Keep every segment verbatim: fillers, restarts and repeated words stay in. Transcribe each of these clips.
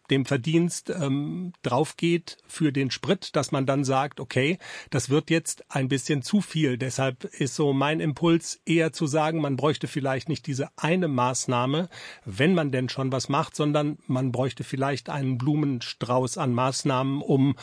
dem Verdienst ähm, drauf geht für den Sprit, dass man dann sagt, okay, das wird jetzt ein bisschen zu viel. Deshalb ist so mein Impuls eher zu sagen, man bräuchte vielleicht nicht diese eine Maßnahme, wenn man denn schon was macht, sondern man bräuchte vielleicht einen Blumenstrauß an Maßnahmen, um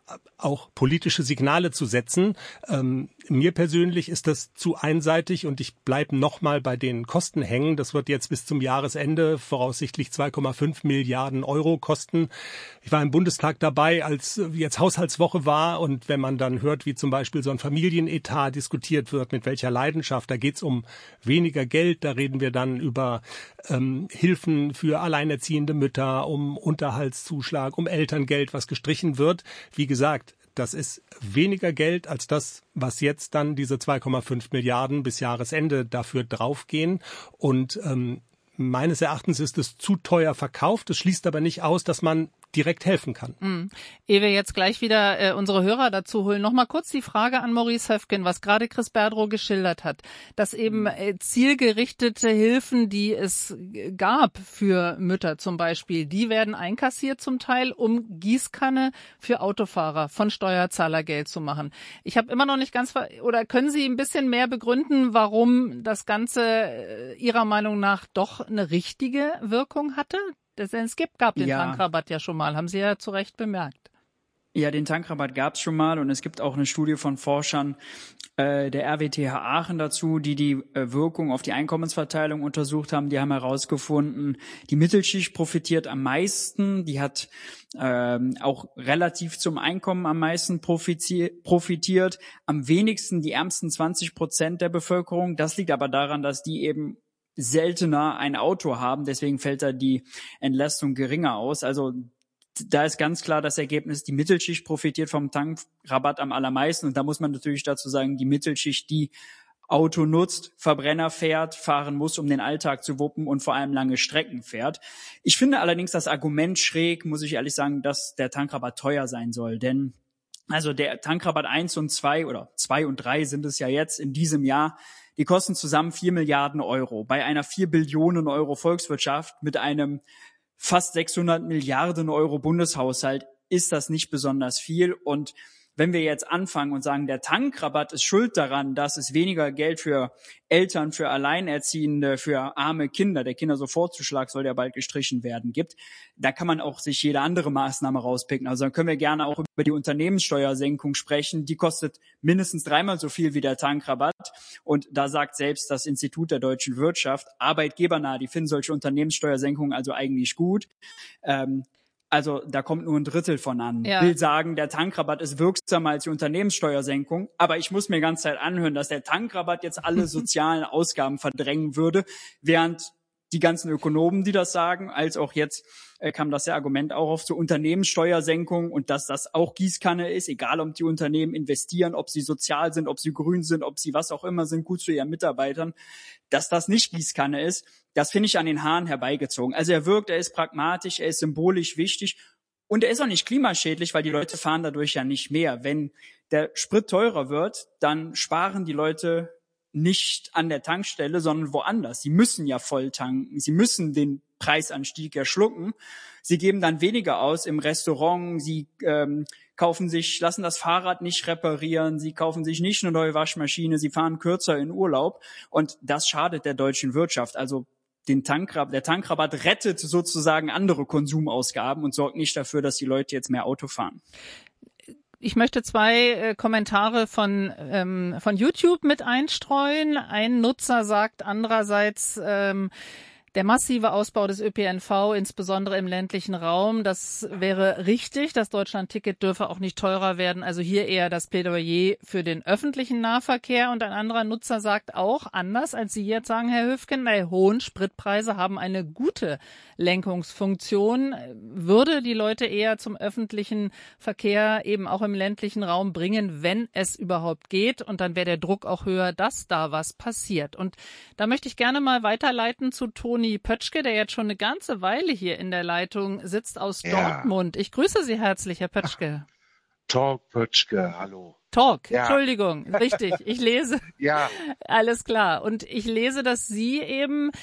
auch politische Signale zu setzen. Ähm, mir persönlich ist das zu einseitig und ich bleibe nochmal bei den Kosten hängen. Das wird jetzt bis zum Jahresende voraussichtlich zwei Komma fünf Milliarden Euro kosten. Ich war im Bundestag dabei, als jetzt Haushaltswoche war, und wenn man dann hört, wie zum Beispiel so ein Familienetat diskutiert wird, mit welcher Leidenschaft, da geht es um weniger Geld, da reden wir dann über ähm, Hilfen für alleinerziehende Mütter, um Unterhaltszuschlag, um Elterngeld, was gestrichen wird. Wie gesagt, gesagt, das ist weniger Geld als das, was jetzt dann diese zwei Komma fünf Milliarden bis Jahresende dafür draufgehen. Und ähm, meines Erachtens ist es zu teuer verkauft. Es schließt aber nicht aus, dass man direkt helfen kann. Mhm. Ehe wir jetzt gleich wieder äh, unsere Hörer dazu holen, noch mal kurz die Frage an Maurice Höfgen, was gerade Chris Berdrow geschildert hat, dass eben äh, zielgerichtete Hilfen, die es gab für Mütter zum Beispiel, die werden einkassiert zum Teil, um Gießkanne für Autofahrer von Steuerzahlergeld zu machen. Ich habe immer noch nicht ganz, ver- oder können Sie ein bisschen mehr begründen, warum das Ganze äh, Ihrer Meinung nach doch eine richtige Wirkung hatte? Denn es gibt, gab den Ja. Tankrabatt ja schon mal, haben Sie ja zu Recht bemerkt. Ja, den Tankrabatt gab es schon mal und es gibt auch eine Studie von Forschern äh, der R W T H Aachen dazu, die die äh, Wirkung auf die Einkommensverteilung untersucht haben. Die haben herausgefunden, die Mittelschicht profitiert am meisten, die hat ähm, auch relativ zum Einkommen am meisten profitier- profitiert, am wenigsten die ärmsten zwanzig Prozent der Bevölkerung. Das liegt aber daran, dass die eben seltener ein Auto haben, deswegen fällt da die Entlastung geringer aus. Also da ist ganz klar das Ergebnis, die Mittelschicht profitiert vom Tankrabatt am allermeisten. Und da muss man natürlich dazu sagen, die Mittelschicht, die Auto nutzt, Verbrenner fährt, fahren muss, um den Alltag zu wuppen und vor allem lange Strecken fährt. Ich finde allerdings das Argument schräg, muss ich ehrlich sagen, dass der Tankrabatt teuer sein soll. Denn also der Tankrabatt eins und zwei oder zwei und drei sind es ja jetzt in diesem Jahr, die kosten zusammen vier Milliarden Euro. Bei einer vier Billionen Euro Volkswirtschaft mit einem fast sechshundert Milliarden Euro Bundeshaushalt ist das nicht besonders viel. Und wenn wir jetzt anfangen und sagen, der Tankrabatt ist schuld daran, dass es weniger Geld für Eltern, für Alleinerziehende, für arme Kinder, der Kindersofortzuschlag soll ja bald gestrichen werden, gibt, da kann man auch sich jede andere Maßnahme rauspicken. Also dann können wir gerne auch über die Unternehmenssteuersenkung sprechen. Die kostet mindestens dreimal so viel wie der Tankrabatt. Und da sagt selbst das Institut der deutschen Wirtschaft, arbeitgebernah, die finden solche Unternehmenssteuersenkungen also eigentlich gut. Ähm, Also da kommt nur ein Drittel von an. Ja. Ich will sagen, der Tankrabatt ist wirksamer als die Unternehmenssteuersenkung. Aber ich muss mir die ganze Zeit anhören, dass der Tankrabatt jetzt alle sozialen Ausgaben verdrängen würde, während die ganzen Ökonomen, die das sagen, als auch jetzt äh, kam das ja Argument auch auf zur Unternehmenssteuersenkung und dass das auch Gießkanne ist, egal ob die Unternehmen investieren, ob sie sozial sind, ob sie grün sind, ob sie was auch immer sind, gut zu ihren Mitarbeitern, dass das nicht Gießkanne ist, das finde ich an den Haaren herbeigezogen. Also er wirkt, er ist pragmatisch, er ist symbolisch wichtig und er ist auch nicht klimaschädlich, weil die Leute fahren dadurch ja nicht mehr. Wenn der Sprit teurer wird, dann sparen die Leute nicht an der Tankstelle, sondern woanders. Sie müssen ja voll tanken. Sie müssen den Preisanstieg ja schlucken. Sie geben dann weniger aus im Restaurant. Sie ähm, kaufen sich, lassen das Fahrrad nicht reparieren. Sie kaufen sich nicht eine neue Waschmaschine. Sie fahren kürzer in Urlaub. Und das schadet der deutschen Wirtschaft. Also den Tankrabatt, der Tankrabatt rettet sozusagen andere Konsumausgaben und sorgt nicht dafür, dass die Leute jetzt mehr Auto fahren. Ich möchte zwei äh, Kommentare von ähm, von YouTube mit einstreuen. Ein Nutzer sagt andererseits, ähm, der massive Ausbau des Ö P N V, insbesondere im ländlichen Raum, das wäre richtig. Das Deutschland-Ticket dürfe auch nicht teurer werden. Also hier eher das Plädoyer für den öffentlichen Nahverkehr. Und ein anderer Nutzer sagt auch, anders als Sie jetzt sagen, Herr Höfgen, bei hohen Spritpreise haben eine gute Lenkungsfunktion, würde die Leute eher zum öffentlichen Verkehr eben auch im ländlichen Raum bringen, wenn es überhaupt geht. Und dann wäre der Druck auch höher, dass da was passiert. Und da möchte ich gerne mal weiterleiten zu Toni Pötschke, der jetzt schon eine ganze Weile hier in der Leitung sitzt aus Ja. Dortmund. Ich grüße Sie herzlich, Herr Pötschke. Talk Pötschke, hallo. Talk, Ja. Entschuldigung, richtig. Ich lese. Ja, Alles klar. Und ich lese, dass Sie eben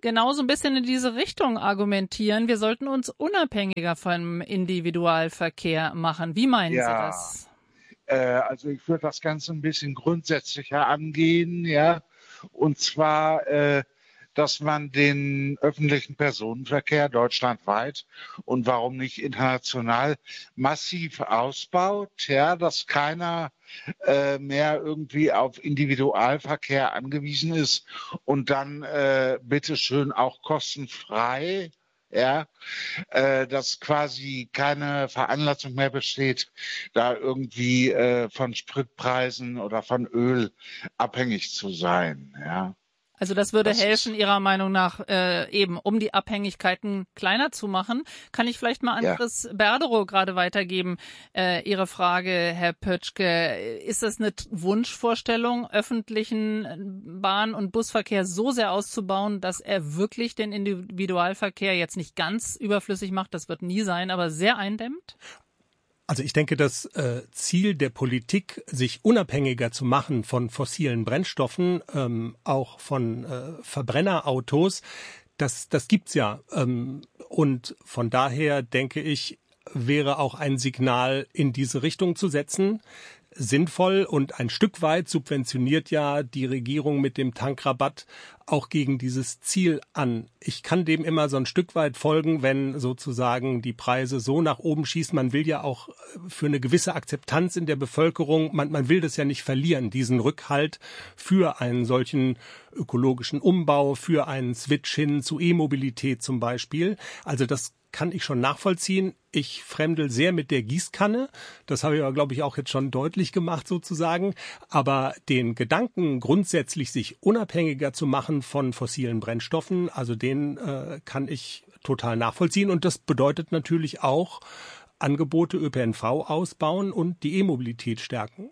genau so ein bisschen in diese Richtung argumentieren. Wir sollten uns unabhängiger vom Individualverkehr machen. Wie meinen Ja, Sie das? äh, also ich würde das Ganze ein bisschen grundsätzlicher angehen, ja. Und zwar, äh, dass man den öffentlichen Personenverkehr deutschlandweit und warum nicht international massiv ausbaut, ja, dass keiner äh, mehr irgendwie auf Individualverkehr angewiesen ist und dann äh, bitteschön auch kostenfrei, ja, äh, dass quasi keine Veranlassung mehr besteht, da irgendwie äh, von Spritpreisen oder von Öl abhängig zu sein, ja. Also das würde Das helfen, ist, Ihrer Meinung nach, äh, eben um die Abhängigkeiten kleiner zu machen. Kann ich vielleicht mal an ja. Chris Berderow gerade weitergeben? Äh, Ihre Frage, Herr Pötschke, ist das eine Wunschvorstellung, öffentlichen Bahn- und Busverkehr so sehr auszubauen, dass er wirklich den Individualverkehr jetzt nicht ganz überflüssig macht, das wird nie sein, aber sehr eindämmt? Also ich denke, das äh, Ziel der Politik, sich unabhängiger zu machen von fossilen Brennstoffen, ähm, auch von äh, Verbrennerautos, das, das gibt's ja. Ähm, und von daher denke ich, wäre auch ein Signal in diese Richtung zu setzen sinnvoll, und ein Stück weit subventioniert ja die Regierung mit dem Tankrabatt auch gegen dieses Ziel an. Ich kann dem immer so ein Stück weit folgen, wenn sozusagen die Preise so nach oben schießen. Man will ja auch für eine gewisse Akzeptanz in der Bevölkerung, man, man will das ja nicht verlieren, diesen Rückhalt für einen solchen ökologischen Umbau, für einen Switch hin zu E-Mobilität zum Beispiel. Also das kann ich schon nachvollziehen. Ich fremdel sehr mit der Gießkanne. Das habe ich aber, glaube ich, auch jetzt schon deutlich gemacht sozusagen. Aber den Gedanken, grundsätzlich sich unabhängiger zu machen von fossilen Brennstoffen, also den äh, kann ich total nachvollziehen. Und das bedeutet natürlich auch Angebote Ö P N V ausbauen und die E-Mobilität stärken.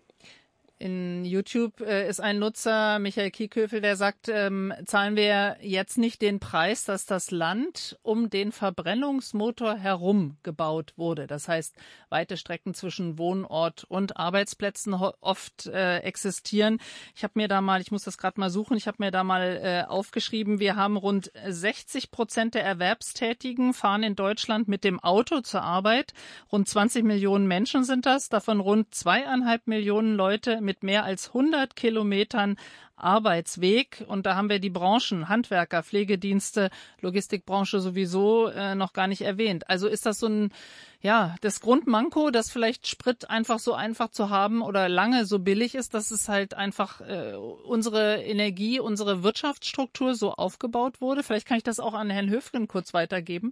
In YouTube äh, ist ein Nutzer, Michael Kieköfel, der sagt, ähm, zahlen wir jetzt nicht den Preis, dass das Land um den Verbrennungsmotor herum gebaut wurde. Das heißt, weite Strecken zwischen Wohnort und Arbeitsplätzen oft äh, existieren. Ich habe mir da mal, ich muss das gerade mal suchen, ich habe mir da mal äh, aufgeschrieben, wir haben rund sechzig Prozent der Erwerbstätigen fahren in Deutschland mit dem Auto zur Arbeit. Rund zwanzig Millionen Menschen sind das, davon rund zweieinhalb Millionen Leute mit mehr als hundert Kilometern Arbeitsweg. Und da haben wir die Branchen, Handwerker, Pflegedienste, Logistikbranche sowieso äh, noch gar nicht erwähnt. Also ist das so ein, ja, das Grundmanko, dass vielleicht Sprit einfach so einfach zu haben oder lange so billig ist, dass es halt einfach äh, unsere Energie, unsere Wirtschaftsstruktur so aufgebaut wurde. Vielleicht kann ich das auch an Herrn Höfgen kurz weitergeben.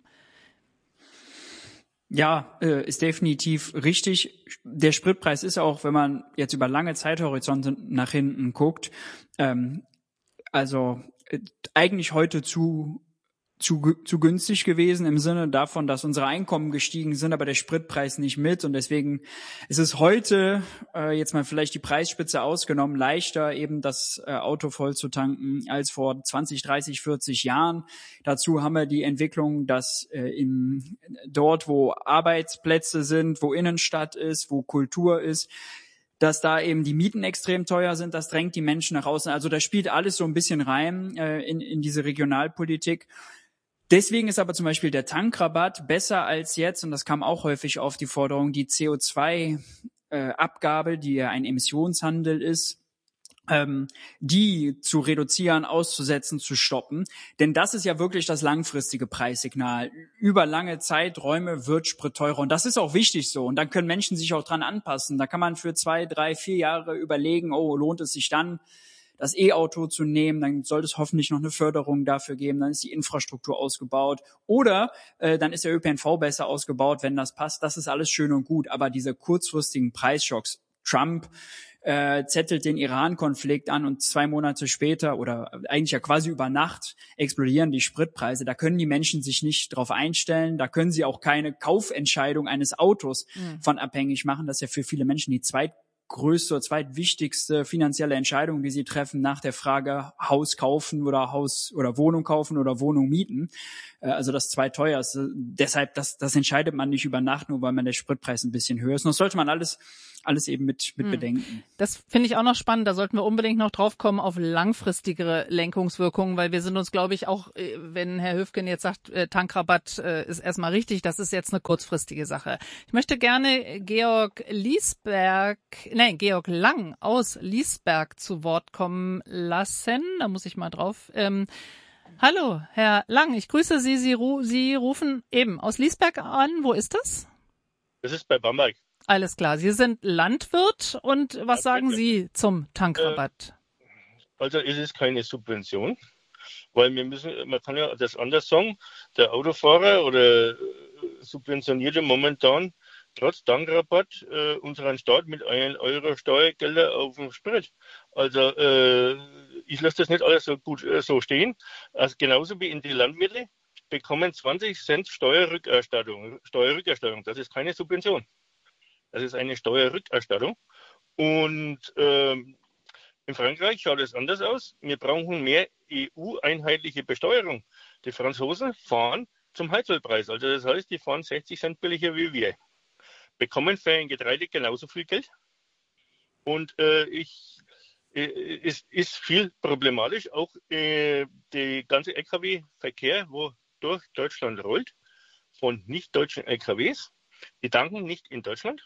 Ja, äh, ist definitiv richtig. Der Spritpreis ist auch, wenn man jetzt über lange Zeithorizonte nach hinten guckt, ähm, also äh, eigentlich heute zu zu zu günstig gewesen im Sinne davon, dass unsere Einkommen gestiegen sind, aber der Spritpreis nicht mit, und deswegen ist es heute, äh, jetzt mal vielleicht die Preisspitze ausgenommen, leichter eben das äh, Auto voll zu tanken als vor zwanzig, dreißig, vierzig Jahren. Dazu haben wir die Entwicklung, dass äh, im, dort, wo Arbeitsplätze sind, wo Innenstadt ist, wo Kultur ist, dass da eben die Mieten extrem teuer sind, das drängt die Menschen nach außen. Also da spielt alles so ein bisschen rein äh, in, in diese Regionalpolitik. Deswegen ist aber zum Beispiel der Tankrabatt besser als jetzt, und das kam auch häufig auf die Forderung, die C O zwei Abgabe, die ja ein Emissionshandel ist, ähm, die zu reduzieren, auszusetzen, zu stoppen. Denn das ist ja wirklich das langfristige Preissignal. Über lange Zeiträume wird Sprit teurer. Und das ist auch wichtig so. Und dann können Menschen sich auch dran anpassen. Da kann man für zwei, drei, vier Jahre überlegen, oh, lohnt es sich dann, das E-Auto zu nehmen, dann sollte es hoffentlich noch eine Förderung dafür geben, dann ist die Infrastruktur ausgebaut oder äh, dann ist der Ö P N V besser ausgebaut, wenn das passt. Das ist alles schön und gut, aber diese kurzfristigen Preisschocks, Trump äh, zettelt den Iran-Konflikt an und zwei Monate später oder eigentlich ja quasi über Nacht explodieren die Spritpreise. Da können die Menschen sich nicht drauf einstellen, da können sie auch keine Kaufentscheidung eines Autos mhm. von abhängig machen. Das ist ja für viele Menschen die zweit größte, zweitwichtigste finanzielle Entscheidung, die sie treffen nach der Frage Haus kaufen oder Haus oder Wohnung kaufen oder Wohnung mieten. Also das zweiteuerste. Deshalb, das, das entscheidet man nicht über Nacht, nur weil man der Spritpreis ein bisschen höher ist. Und das sollte man alles alles eben mit, mit hm. bedenken. Das finde ich auch noch spannend. Da sollten wir unbedingt noch drauf kommen auf langfristigere Lenkungswirkungen, weil wir sind uns, glaube ich, auch, wenn Herr Höfgen jetzt sagt, Tankrabatt ist erstmal richtig, das ist jetzt eine kurzfristige Sache. Ich möchte gerne Georg Liesberg, nein, Georg Lang aus Liesberg zu Wort kommen lassen. Da muss ich mal drauf. Ähm, hallo, Herr Lang, ich grüße Sie. Sie, ru- Sie rufen eben aus Liesberg an. Wo ist das? Das ist bei Bamberg. Alles klar. Sie sind Landwirt und was Landwirt, sagen Sie zum Tankrabatt? Also es ist keine Subvention, weil wir müssen, man kann ja das anders sagen, der Autofahrer oder Subventionierte momentan trotz Tankrabatt äh, unseren Staat mit einem Euro Steuergelder auf dem Sprit. Also äh, ich lasse das nicht alles so gut äh, so stehen. Also genauso wie in die Landwirte bekommen zwanzig Cent Steuerrückerstattung. Steuerrückerstattung, das ist keine Subvention. Das ist eine Steuerrückerstattung. Und ähm, in Frankreich schaut es anders aus. Wir brauchen mehr E U-einheitliche Besteuerung. Die Franzosen fahren zum Heizölpreis. Also das heißt, die fahren sechzig Cent billiger wie wir. Bekommen für ein Getreide genauso viel Geld. Und äh, ich, äh, es ist viel problematisch. Auch äh, der ganze L K W-Verkehr, wo durch Deutschland rollt, von nicht-deutschen L K Ws, die tanken nicht in Deutschland.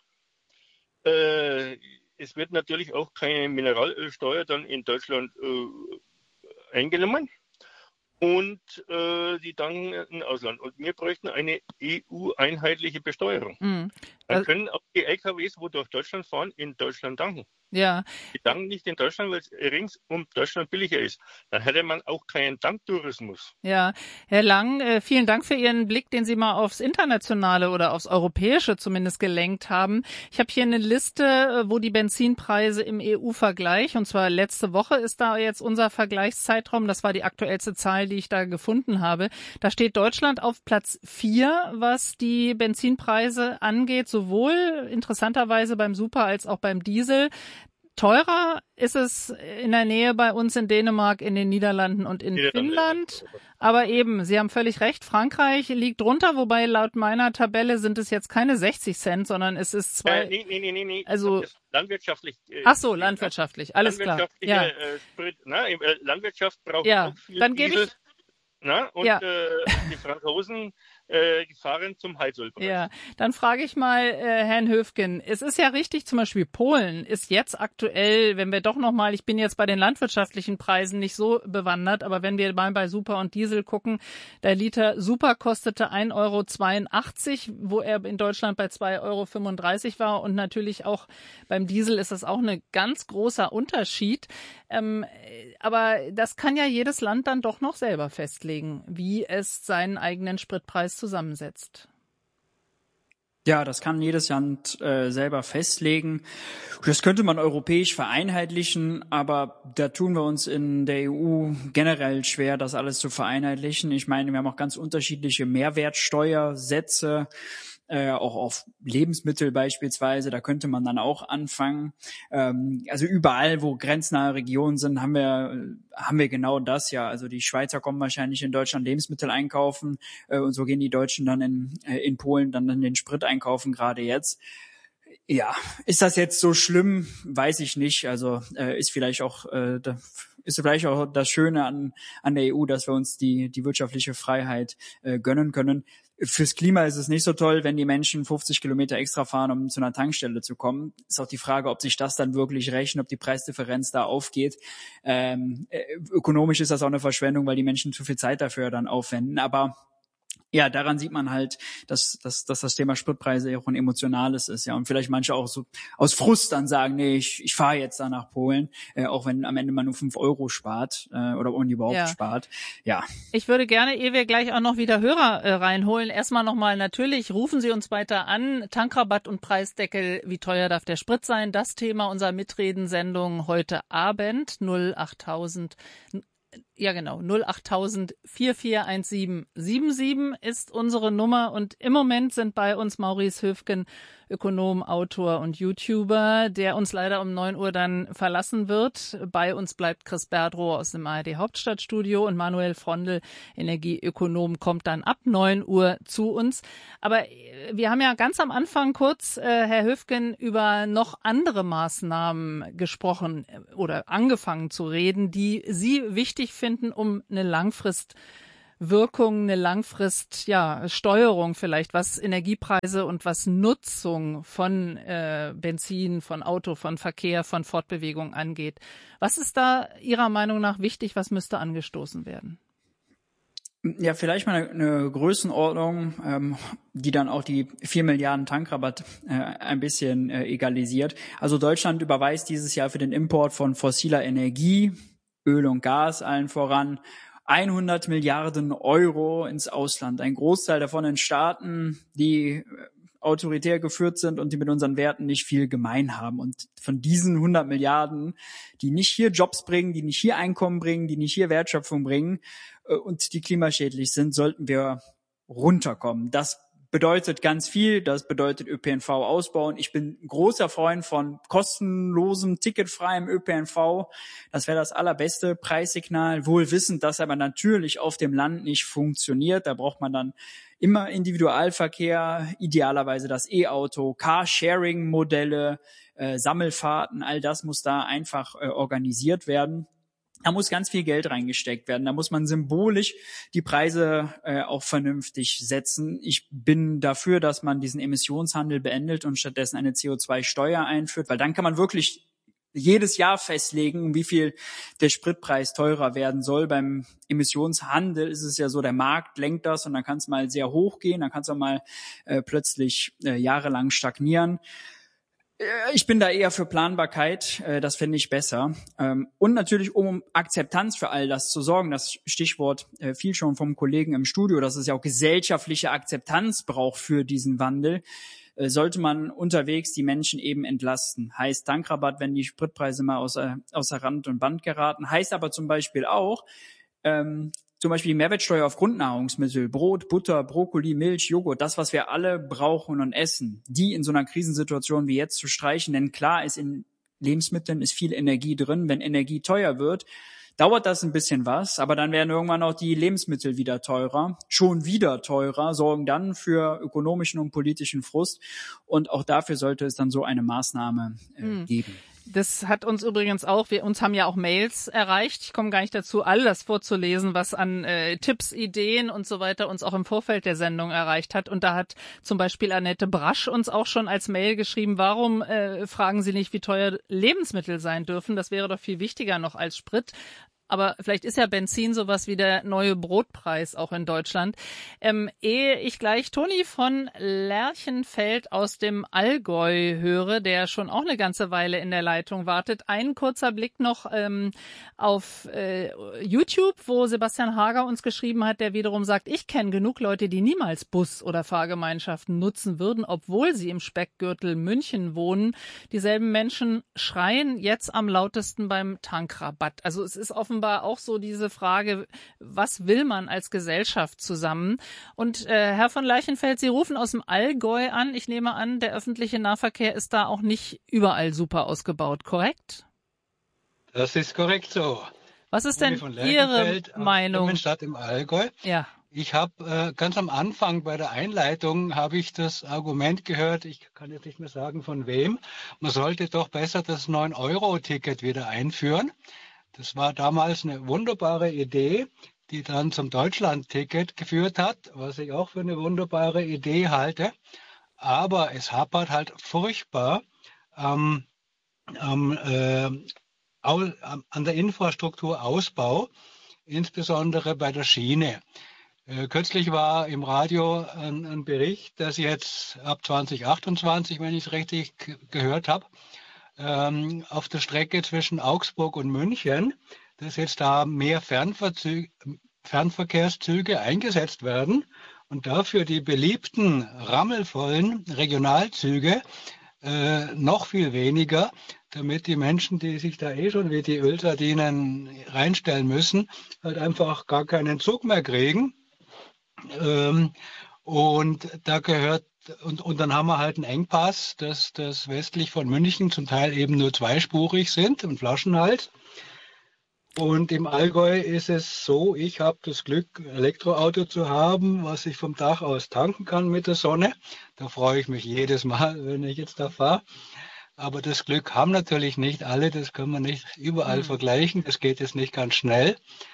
Äh, es wird natürlich auch keine Mineralölsteuer dann in Deutschland äh, eingenommen. Und äh, die tanken im Ausland. Und wir bräuchten eine E U-einheitliche Besteuerung. Mhm. Dann können auch die L K Ws, wo durch Deutschland fahren, in Deutschland tanken. Ja. Die tanken nicht in Deutschland, weil es rings um Deutschland billiger ist. Dann hätte man auch keinen Tanktourismus. Ja, Herr Lang, äh, vielen Dank für Ihren Blick, den Sie mal aufs Internationale oder aufs Europäische zumindest gelenkt haben. Ich habe hier eine Liste, wo die Benzinpreise im E U-Vergleich, und zwar letzte Woche ist da jetzt unser Vergleichszeitraum, das war die aktuellste Zahl, die ich da gefunden habe. Da steht Deutschland auf Platz vier, was die Benzinpreise angeht, sowohl interessanterweise beim Super als auch beim Diesel. Teurer ist es in der Nähe bei uns in Dänemark, in den Niederlanden und in Finnland. Aber eben, Sie haben völlig recht, Frankreich liegt drunter, wobei laut meiner Tabelle sind es jetzt keine sechzig Cent, sondern es ist zwei... Äh, nee, nee, nee, nee, nee. Also, landwirtschaftlich. Äh, ach so, landwirtschaftlich, alles klar. Ja. Äh, Sprit, na, äh, Landwirtschaft braucht ja, auch viel dann gebe Diesel. ich... Na, und ja. äh, die Franzosen äh, fahren zum Heizölpreis. Ja, dann frage ich mal äh, Herrn Höfgen. Es ist ja richtig, zum Beispiel Polen ist jetzt aktuell, wenn wir doch nochmal, ich bin jetzt bei den landwirtschaftlichen Preisen nicht so bewandert, aber wenn wir mal bei Super und Diesel gucken, der Liter Super kostete ein Euro zweiundachtzig, wo er in Deutschland bei zwei Euro fünfunddreißig war, und natürlich auch beim Diesel ist das auch ein ganz großer Unterschied. Ähm, aber das kann ja jedes Land dann doch noch selber festlegen, wie es seinen eigenen Spritpreis zusammensetzt. Ja, das kann jedes Land äh, selber festlegen. Das könnte man europäisch vereinheitlichen, aber da tun wir uns in der E U generell schwer, das alles zu vereinheitlichen. Ich meine, wir haben auch ganz unterschiedliche Mehrwertsteuersätze, äh, auch auf Lebensmittel beispielsweise. Da könnte man dann auch anfangen. Ähm, also überall, wo grenznahe Regionen sind, haben wir haben wir genau das ja. Also die Schweizer kommen wahrscheinlich in Deutschland Lebensmittel einkaufen äh, und so gehen die Deutschen dann in äh, in Polen dann den Sprit einkaufen, gerade jetzt. Ja, ist das jetzt so schlimm? Weiß ich nicht. Also äh, ist vielleicht auch äh, da, ist vielleicht auch das Schöne an an der E U, dass wir uns die die wirtschaftliche Freiheit äh, gönnen können. Fürs Klima ist es nicht so toll, wenn die Menschen fünfzig Kilometer extra fahren, um zu einer Tankstelle zu kommen. Ist auch die Frage, ob sich das dann wirklich rechnet, ob die Preisdifferenz da aufgeht. Ähm, ökonomisch ist das auch eine Verschwendung, weil die Menschen zu viel Zeit dafür dann aufwenden. Aber ja, daran sieht man halt, dass, dass, dass das Thema Spritpreise auch ein emotionales ist, ja. Und vielleicht manche auch so aus Frust dann sagen, nee, ich, ich fahre jetzt da nach Polen, äh, auch wenn am Ende man nur fünf Euro spart äh, oder und überhaupt ja. spart. Ja. Ich würde gerne, ehe wir gleich auch noch wieder Hörer äh, reinholen, erstmal nochmal natürlich, rufen Sie uns weiter an. Tankrabatt und Preisdeckel, wie teuer darf der Sprit sein? Das Thema unserer Mitreden-Sendung heute Abend, null achttausend. Ja, genau. null achttausend vier vier eins sieben sieben sieben ist unsere Nummer. Und im Moment sind bei uns Maurice Höfgen, Ökonom, Autor und YouTuber, der uns leider um neun Uhr dann verlassen wird. Bei uns bleibt Chris Berdrow aus dem A R D Hauptstadtstudio und Manuel Frondl, Energieökonom, kommt dann ab neun Uhr zu uns. Aber wir haben ja ganz am Anfang kurz, äh, Herr Höfgen, über noch andere Maßnahmen gesprochen oder angefangen zu reden, die Sie wichtig finden, um eine Langfristwirkung, eine Langfrist, ja, Steuerung vielleicht, was Energiepreise und was Nutzung von äh, Benzin, von Auto, von Verkehr, von Fortbewegung angeht. Was ist da Ihrer Meinung nach wichtig? Was müsste angestoßen werden? Ja, vielleicht mal eine, eine Größenordnung, ähm, die dann auch die vier Milliarden Tankrabatt äh, ein bisschen äh, egalisiert. Also Deutschland überweist dieses Jahr für den Import von fossiler Energie, Öl und Gas allen voran, hundert Milliarden Euro ins Ausland. Ein Großteil davon in Staaten, die autoritär geführt sind und die mit unseren Werten nicht viel gemein haben. Und von diesen hundert Milliarden, die nicht hier Jobs bringen, die nicht hier Einkommen bringen, die nicht hier Wertschöpfung bringen äh, und die klimaschädlich sind, sollten wir runterkommen. Das bedeutet ganz viel. Das bedeutet Ö P N V ausbauen. Ich bin ein großer Freund von kostenlosem, ticketfreiem Ö P N V. Das wäre das allerbeste Preissignal. Wohl wissend, dass aber natürlich auf dem Land nicht funktioniert. Da braucht man dann immer Individualverkehr, idealerweise das E-Auto, Carsharing-Modelle, äh, Sammelfahrten. All das muss da einfach äh, organisiert werden. Da muss ganz viel Geld reingesteckt werden. Da muss man symbolisch die Preise äh, auch vernünftig setzen. Ich bin dafür, dass man diesen Emissionshandel beendet und stattdessen eine C O zwei Steuer einführt, weil dann kann man wirklich jedes Jahr festlegen, wie viel der Spritpreis teurer werden soll. Beim Emissionshandel ist es ja so, der Markt lenkt das und dann kann es mal sehr hoch gehen, dann kann es auch mal äh, plötzlich äh, jahrelang stagnieren. Ich bin da eher für Planbarkeit, das fände ich besser. Und natürlich, um Akzeptanz für all das zu sorgen, das Stichwort fiel schon vom Kollegen im Studio, dass es ja auch gesellschaftliche Akzeptanz braucht für diesen Wandel, sollte man unterwegs die Menschen eben entlasten. Heißt Tankrabatt, wenn die Spritpreise mal außer, außer Rand und Band geraten. Heißt aber zum Beispiel auch, ähm, zum Beispiel die Mehrwertsteuer auf Grundnahrungsmittel, Brot, Butter, Brokkoli, Milch, Joghurt, das, was wir alle brauchen und essen, die in so einer Krisensituation wie jetzt zu streichen. Denn klar ist, in Lebensmitteln ist viel Energie drin. Wenn Energie teuer wird, dauert das ein bisschen was, aber dann werden irgendwann auch die Lebensmittel wieder teurer, schon wieder teurer, sorgen dann für ökonomischen und politischen Frust. Und auch dafür sollte es dann so eine Maßnahme äh, hm. geben. Das hat uns übrigens auch, wir uns haben ja auch Mails erreicht. Ich komme gar nicht dazu, alles vorzulesen, was an äh, Tipps, Ideen und so weiter uns auch im Vorfeld der Sendung erreicht hat. Und da hat zum Beispiel Annette Brasch uns auch schon als Mail geschrieben, warum äh, fragen Sie nicht, wie teuer Lebensmittel sein dürfen? Das wäre doch viel wichtiger noch als Sprit. Aber vielleicht ist ja Benzin sowas wie der neue Brotpreis auch in Deutschland. Ähm, ehe ich gleich Toni von Lerchenfeld aus dem Allgäu höre, der schon auch eine ganze Weile in der Leitung wartet, ein kurzer Blick noch ähm, auf äh, YouTube, wo Sebastian Hager uns geschrieben hat, der wiederum sagt, ich kenne genug Leute, die niemals Bus- oder Fahrgemeinschaften nutzen würden, obwohl sie im Speckgürtel München wohnen. Dieselben Menschen schreien jetzt am lautesten beim Tankrabatt. Also es ist offenbar auch so diese Frage, was will man als Gesellschaft zusammen? Und äh, Herr von Lerchenfeld, Sie rufen aus dem Allgäu an. Ich nehme an, der öffentliche Nahverkehr ist da auch nicht überall super ausgebaut, korrekt? Das ist korrekt so. Was ist denn Ihre Meinung? Stadt im Allgäu. Ja. Ich habe äh, ganz am Anfang bei der Einleitung habe ich das Argument gehört, ich kann jetzt nicht mehr sagen von wem, man sollte doch besser das neun Euro Ticket wieder einführen. Das war damals eine wunderbare Idee, die dann zum Deutschland-Ticket geführt hat, was ich auch für eine wunderbare Idee halte. Aber es hapert halt furchtbar ähm, ähm, äh, an der Infrastrukturausbau, insbesondere bei der Schiene. Äh, kürzlich war im Radio ein, ein Bericht, dass jetzt ab zwanzig achtundzwanzig, wenn ich es richtig gehört habe, auf der Strecke zwischen Augsburg und München, dass jetzt da mehr Fernverzü- Fernverkehrszüge eingesetzt werden und dafür die beliebten, rammelvollen Regionalzüge äh, noch viel weniger, damit die Menschen, die sich da eh schon wie die Ölsardinen reinstellen müssen, halt einfach gar keinen Zug mehr kriegen. Ähm, und da gehört und, und dann haben wir halt einen Engpass, dass das westlich von München zum Teil eben nur zweispurig sind und Flaschenhals. Und im Allgäu ist es so, ich habe das Glück, ein Elektroauto zu haben, was ich vom Dach aus tanken kann mit der Sonne. Da freue ich mich jedes Mal, wenn ich jetzt da fahre. Aber das Glück haben natürlich nicht alle, das kann man nicht überall mhm. vergleichen, das geht jetzt nicht ganz schnell.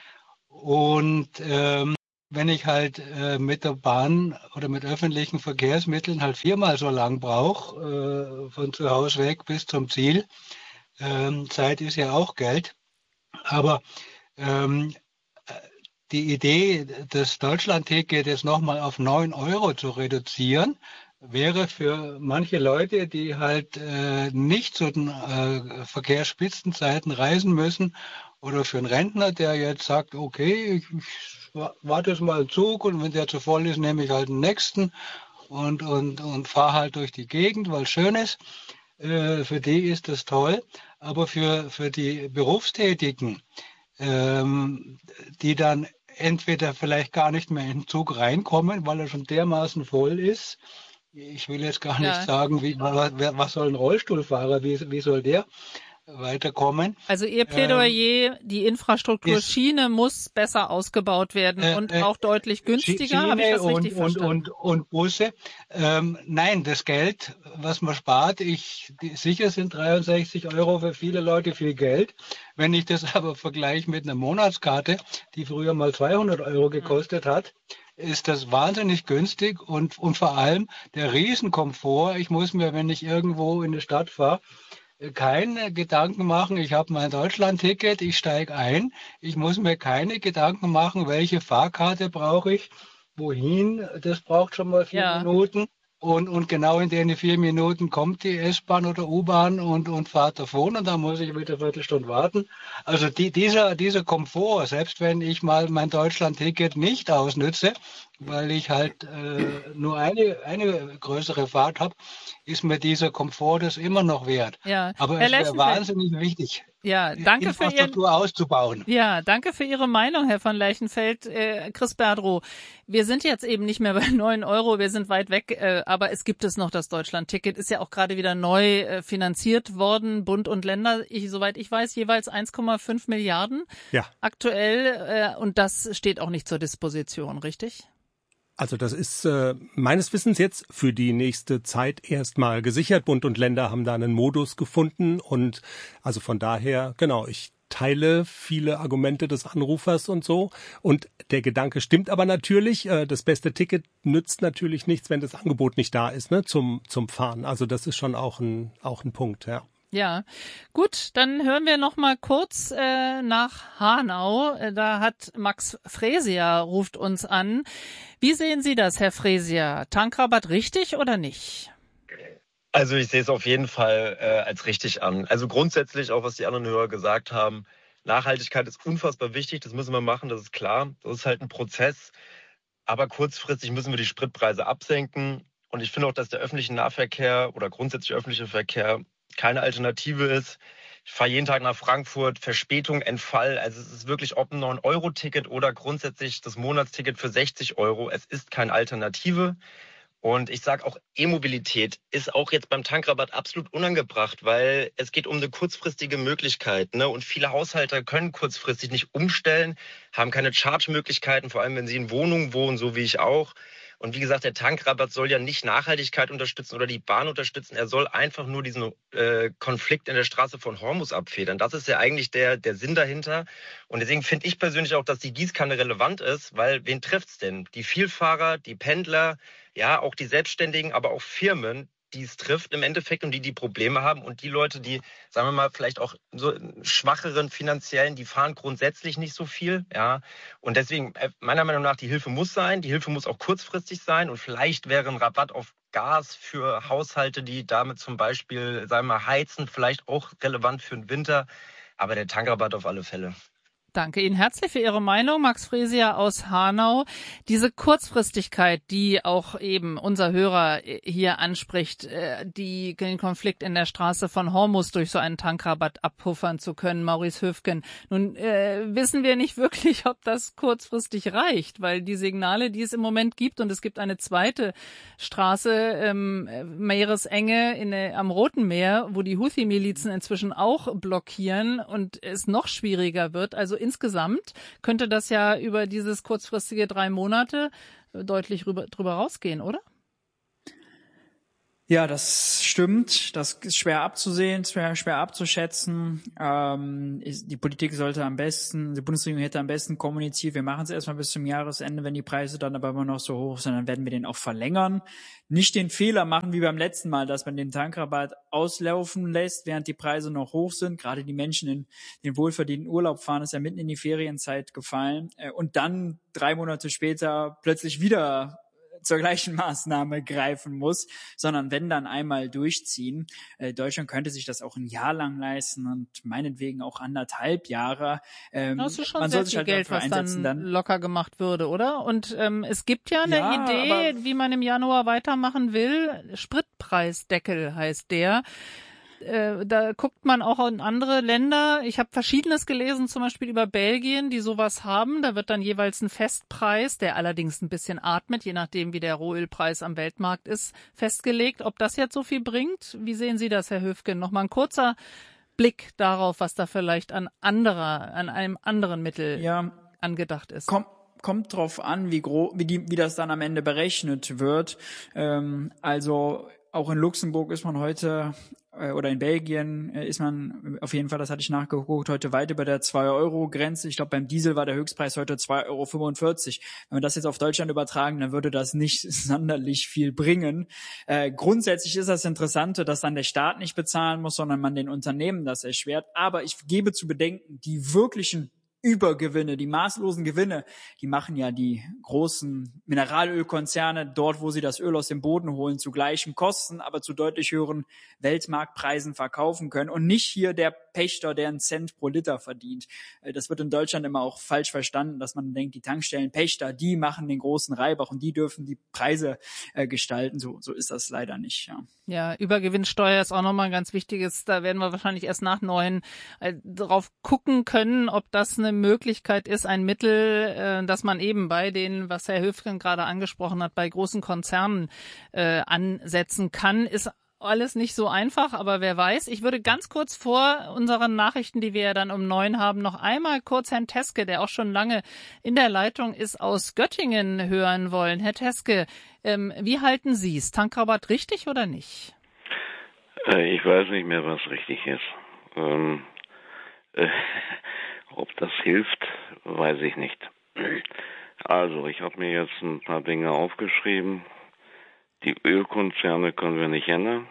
Und ähm, wenn ich halt äh, mit der Bahn oder mit öffentlichen Verkehrsmitteln halt viermal so lang brauche, äh, von zu Hause weg bis zum Ziel, ähm, Zeit ist ja auch Geld. Aber ähm, die Idee, das Deutschland-Ticket jetzt nochmal auf neun Euro zu reduzieren, wäre für manche Leute, die halt äh, nicht zu den äh, Verkehrsspitzenzeiten reisen müssen, oder für einen Rentner, der jetzt sagt, okay, ich, ich warte jetzt mal einen Zug und wenn der zu voll ist, nehme ich halt den nächsten und, und, und fahre halt durch die Gegend, weil es schön ist. Äh, für die ist das toll. Aber für, für die Berufstätigen, ähm, die dann entweder vielleicht gar nicht mehr in den Zug reinkommen, weil er schon dermaßen voll ist. Ich will jetzt gar nicht ja. sagen, wie, was, was soll ein Rollstuhlfahrer, wie, wie soll der weiterkommen? Also Ihr Plädoyer, ähm, die Infrastruktur ist, Schiene muss besser ausgebaut werden äh, und auch deutlich günstiger, habe ich das und, richtig und, verstanden? Und, und Busse. Ähm, nein, das Geld, was man spart, ich die, sicher sind dreiundsechzig Euro für viele Leute viel Geld. Wenn ich das aber vergleiche mit einer Monatskarte, die früher mal zweihundert Euro gekostet hat, ist das wahnsinnig günstig und, und vor allem der Riesenkomfort. Ich muss mir, wenn ich irgendwo in die Stadt fahre, keine Gedanken machen, ich habe mein Deutschland-Ticket, ich steige ein. Ich muss mir keine Gedanken machen, welche Fahrkarte brauche ich, wohin. Das braucht schon mal vier ja. Minuten. Und, und genau in den vier Minuten kommt die S-Bahn oder U-Bahn und, und fahrt davon und dann muss ich wieder eine Viertelstunde warten. Also die, dieser, dieser Komfort, selbst wenn ich mal mein Deutschland-Ticket nicht ausnütze, weil ich halt äh, nur eine, eine größere Fahrt habe, ist mir dieser Komfort das immer noch wert. Ja. Aber Herr es wäre wahnsinnig wichtig, ja, danke Infrastruktur für Ihren, auszubauen. Ja, danke für Ihre Meinung, Herr von Leichenfeld. Äh, Chris Berdrow, wir sind jetzt eben nicht mehr bei neun Euro, wir sind weit weg, äh, aber es gibt es noch, das Deutschland-Ticket, ist ja auch gerade wieder neu äh, finanziert worden, Bund und Länder, ich, soweit ich weiß, jeweils eins Komma fünf Milliarden ja. aktuell äh, und das steht auch nicht zur Disposition, richtig? Also das ist äh, meines Wissens jetzt für die nächste Zeit erstmal gesichert. Bund und Länder haben da einen Modus gefunden und also von daher, genau, ich teile viele Argumente des Anrufers und so. Und der Gedanke stimmt aber natürlich, äh, das beste Ticket nützt natürlich nichts, wenn das Angebot nicht da ist, ne, zum zum Fahren. Also das ist schon auch ein auch ein Punkt, ja. Ja, gut, dann hören wir noch mal kurz äh, nach Hanau. Da hat Max Fresier ruft uns an. Wie sehen Sie das, Herr Fresier? Tankrabatt richtig oder nicht? Also ich sehe es auf jeden Fall äh, als richtig an. Also grundsätzlich, auch was die anderen Hörer gesagt haben, Nachhaltigkeit ist unfassbar wichtig, das müssen wir machen, das ist klar. Das ist halt ein Prozess, aber kurzfristig müssen wir die Spritpreise absenken. Und ich finde auch, dass der öffentliche Nahverkehr oder grundsätzlich öffentliche Verkehr keine Alternative ist. Ich fahre jeden Tag nach Frankfurt, Verspätung, Entfall. Also es ist wirklich ob ein neun Euro Ticket oder grundsätzlich das Monatsticket für sechzig Euro. Es ist keine Alternative. Und ich sage auch, E-Mobilität ist auch jetzt beim Tankrabatt absolut unangebracht, weil es geht um eine kurzfristige Möglichkeit, ne? Und viele Haushalte können kurzfristig nicht umstellen, haben keine Charge-Möglichkeiten, vor allem wenn sie in Wohnungen wohnen, so wie ich auch. Und wie gesagt, der Tankrabatt soll ja nicht Nachhaltigkeit unterstützen oder die Bahn unterstützen. Er soll einfach nur diesen äh, Konflikt in der Straße von Hormus abfedern. Das ist ja eigentlich der, der Sinn dahinter. Und deswegen finde ich persönlich auch, dass die Gießkanne relevant ist, weil wen trifft's denn? Die Vielfahrer, die Pendler, ja, auch die Selbstständigen, aber auch Firmen, die es trifft im Endeffekt und die die Probleme haben. Und die Leute, die, sagen wir mal, vielleicht auch so schwacheren finanziellen, die fahren grundsätzlich nicht so viel. Ja. Und deswegen, meiner Meinung nach, die Hilfe muss sein. Die Hilfe muss auch kurzfristig sein. Und vielleicht wäre ein Rabatt auf Gas für Haushalte, die damit zum Beispiel, sagen wir mal, heizen, vielleicht auch relevant für den Winter. Aber der Tankrabatt auf alle Fälle. Danke Ihnen herzlich für Ihre Meinung, Max Fresier aus Hanau. Diese Kurzfristigkeit, die auch eben unser Hörer hier anspricht, die, den Konflikt in der Straße von Hormuz durch so einen Tankrabatt abpuffern zu können, Maurice Höfgen. Nun äh, wissen wir nicht wirklich, ob das kurzfristig reicht, weil die Signale, die es im Moment gibt, und es gibt eine zweite Straße, ähm, Meeresenge in, am Roten Meer, wo die Houthi-Milizen inzwischen auch blockieren und es noch schwieriger wird. Also insgesamt könnte das ja über dieses kurzfristige drei Monate deutlich rüber, drüber rausgehen, oder? Ja, das stimmt. Das ist schwer abzusehen, schwer, schwer abzuschätzen. Ähm, ist, die Politik sollte am besten, die Bundesregierung hätte am besten kommuniziert, wir machen es erstmal bis zum Jahresende, wenn die Preise dann aber immer noch so hoch sind, dann werden wir den auch verlängern. Nicht den Fehler machen wie beim letzten Mal, dass man den Tankrabatt auslaufen lässt, während die Preise noch hoch sind. Gerade die Menschen in den wohlverdienten Urlaub fahren, ist ja mitten in die Ferienzeit gefallen. Und dann drei Monate später plötzlich wieder zur gleichen Maßnahme greifen muss, sondern wenn dann einmal durchziehen. Äh, Deutschland könnte sich das auch ein Jahr lang leisten und meinetwegen auch anderthalb Jahre. Ähm, das ist schon man sehr soll sich viel halt Geld, was dann, dann locker gemacht würde, oder? Und ähm, es gibt ja eine ja, Idee, wie man im Januar weitermachen will. Spritpreisdeckel heißt der. Da guckt man auch in andere Länder. Ich habe Verschiedenes gelesen, zum Beispiel über Belgien, die sowas haben. Da wird dann jeweils ein Festpreis, der allerdings ein bisschen atmet, je nachdem wie der Rohölpreis am Weltmarkt ist, festgelegt. Ob das jetzt so viel bringt? Wie sehen Sie das, Herr Höfgen? Nochmal ein kurzer Blick darauf, was da vielleicht an anderer, an einem anderen Mittel ja, angedacht ist. Komm. Kommt drauf an, wie groß, wie die, wie das dann am Ende berechnet wird. Ähm, also auch in Luxemburg ist man heute äh, oder in Belgien äh, ist man auf jeden Fall, das hatte ich nachgeguckt, heute weit über der zwei Euro Grenze. Ich glaube, beim Diesel war der Höchstpreis heute zwei Euro fünfundvierzig. Wenn wir das jetzt auf Deutschland übertragen, dann würde das nicht sonderlich viel bringen. Äh, grundsätzlich ist das Interessante, dass dann der Staat nicht bezahlen muss, sondern man den Unternehmen das erschwert. Aber ich gebe zu bedenken, die wirklichen Übergewinne, die maßlosen Gewinne, die machen ja die großen Mineralölkonzerne dort, wo sie das Öl aus dem Boden holen, zu gleichen Kosten, aber zu deutlich höheren Weltmarktpreisen verkaufen können und nicht hier der Pächter, der einen Cent pro Liter verdient. Das wird in Deutschland immer auch falsch verstanden, dass man denkt, die Tankstellenpächter, die machen den großen Reibach und die dürfen die Preise äh, gestalten. So, so ist das leider nicht, ja. Ja, Übergewinnsteuer ist auch nochmal ein ganz wichtiges. Da werden wir wahrscheinlich erst nach neun äh, drauf gucken können, ob das eine Möglichkeit ist, ein Mittel, äh, dass man eben bei den, was Herr Höfgen gerade angesprochen hat, bei großen Konzernen äh, ansetzen kann. Ist alles nicht so einfach, aber wer weiß. Ich würde ganz kurz vor unseren Nachrichten, die wir ja dann um neun haben, noch einmal kurz Herrn Teske, der auch schon lange in der Leitung ist, aus Göttingen hören wollen. Herr Teske, ähm, wie halten Sie es? Tankrabatt richtig oder nicht? Äh, ich weiß nicht mehr, was richtig ist. Ähm, äh, ob das hilft, weiß ich nicht. Also, ich habe mir jetzt ein paar Dinge aufgeschrieben. Die Ölkonzerne können wir nicht ändern.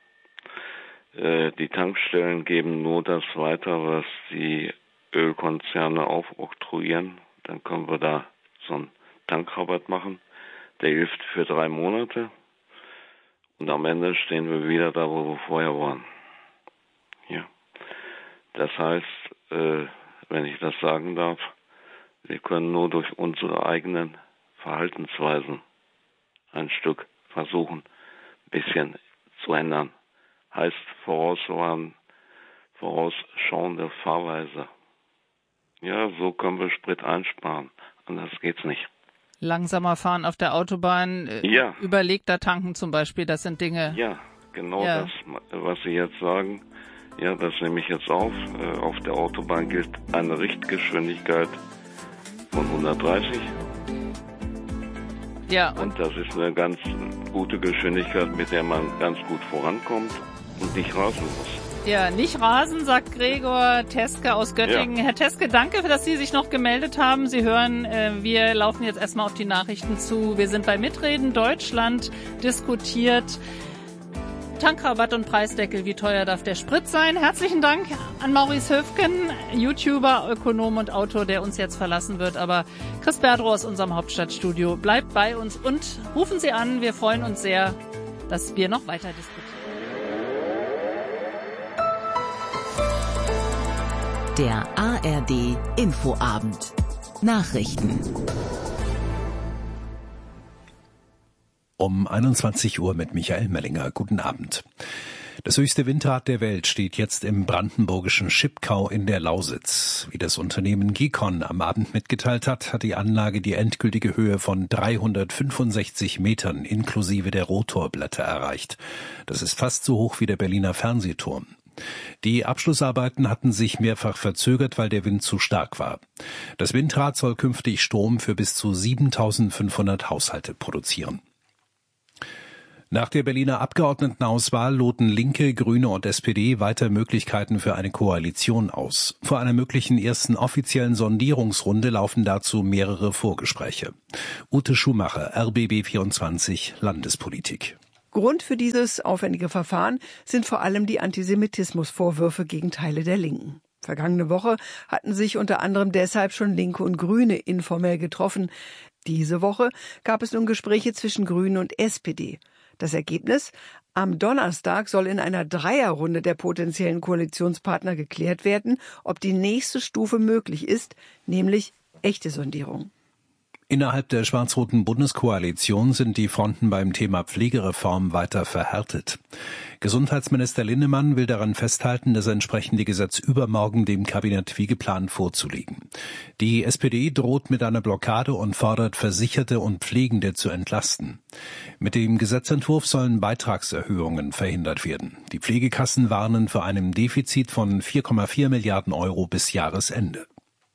Äh, die Tankstellen geben nur das weiter, was die Ölkonzerne aufoktroyieren. Dann können wir da so einen Tankrabatt machen. Der hilft für drei Monate. Und am Ende stehen wir wieder da, wo wir vorher waren. Ja. Das heißt, äh, wenn ich das sagen darf, wir können nur durch unsere eigenen Verhaltensweisen ein Stück versuchen, ein bisschen zu ändern. Heißt vorauswarnen, vorausschauende Fahrweise. Ja, so können wir Sprit einsparen. Anders geht's nicht. Langsamer fahren auf der Autobahn, äh, ja. Überlegter tanken zum Beispiel, das sind Dinge. Ja, genau ja. das, was Sie jetzt sagen. Ja, das nehme ich jetzt auf. Äh, auf der Autobahn gilt eine Richtgeschwindigkeit von hundertdreißig. Ja. Und, und das ist eine ganz gute Geschwindigkeit, mit der man ganz gut vorankommt und nicht rasen muss. Ja, nicht rasen, sagt Gregor Teske aus Göttingen. Ja. Herr Teske, danke, dass Sie sich noch gemeldet haben. Sie hören, äh, wir laufen jetzt erstmal auf die Nachrichten zu. Wir sind bei Mitreden Deutschland diskutiert. Tankrabatt und Preisdeckel, wie teuer darf der Sprit sein? Herzlichen Dank an Maurice Höfgen, YouTuber, Ökonom und Autor, der uns jetzt verlassen wird. Aber Chris Berdrow aus unserem Hauptstadtstudio bleibt bei uns und rufen Sie an. Wir freuen uns sehr, dass wir noch weiter diskutieren. Der A R D Infoabend. Nachrichten. Um einundzwanzig Uhr mit Michael Mellinger. Guten Abend. Das höchste Windrad der Welt steht jetzt im brandenburgischen Schipkau in der Lausitz. Wie das Unternehmen Gecon am Abend mitgeteilt hat, hat die Anlage die endgültige Höhe von dreihundertfünfundsechzig Metern inklusive der Rotorblätter erreicht. Das ist fast so hoch wie der Berliner Fernsehturm. Die Abschlussarbeiten hatten sich mehrfach verzögert, weil der Wind zu stark war. Das Windrad soll künftig Strom für bis zu siebentausendfünfhundert Haushalte produzieren. Nach der Berliner Abgeordnetenauswahl loten Linke, Grüne und S P D weiter Möglichkeiten für eine Koalition aus. Vor einer möglichen ersten offiziellen Sondierungsrunde laufen dazu mehrere Vorgespräche. Ute Schumacher, R B B vierundzwanzig, Landespolitik. Grund für dieses aufwendige Verfahren sind vor allem die Antisemitismusvorwürfe gegen Teile der Linken. Vergangene Woche hatten sich unter anderem deshalb schon Linke und Grüne informell getroffen. Diese Woche gab es nun Gespräche zwischen Grünen und S P D. Das Ergebnis? Am Donnerstag soll in einer Dreierrunde der potenziellen Koalitionspartner geklärt werden, ob die nächste Stufe möglich ist, nämlich echte Sondierung. Innerhalb der schwarz-roten Bundeskoalition sind die Fronten beim Thema Pflegereform weiter verhärtet. Gesundheitsminister Linnemann will daran festhalten, das entsprechende Gesetz übermorgen dem Kabinett wie geplant vorzulegen. Die S P D droht mit einer Blockade und fordert Versicherte und Pflegende zu entlasten. Mit dem Gesetzentwurf sollen Beitragserhöhungen verhindert werden. Die Pflegekassen warnen vor einem Defizit von vier Komma vier Milliarden Euro bis Jahresende.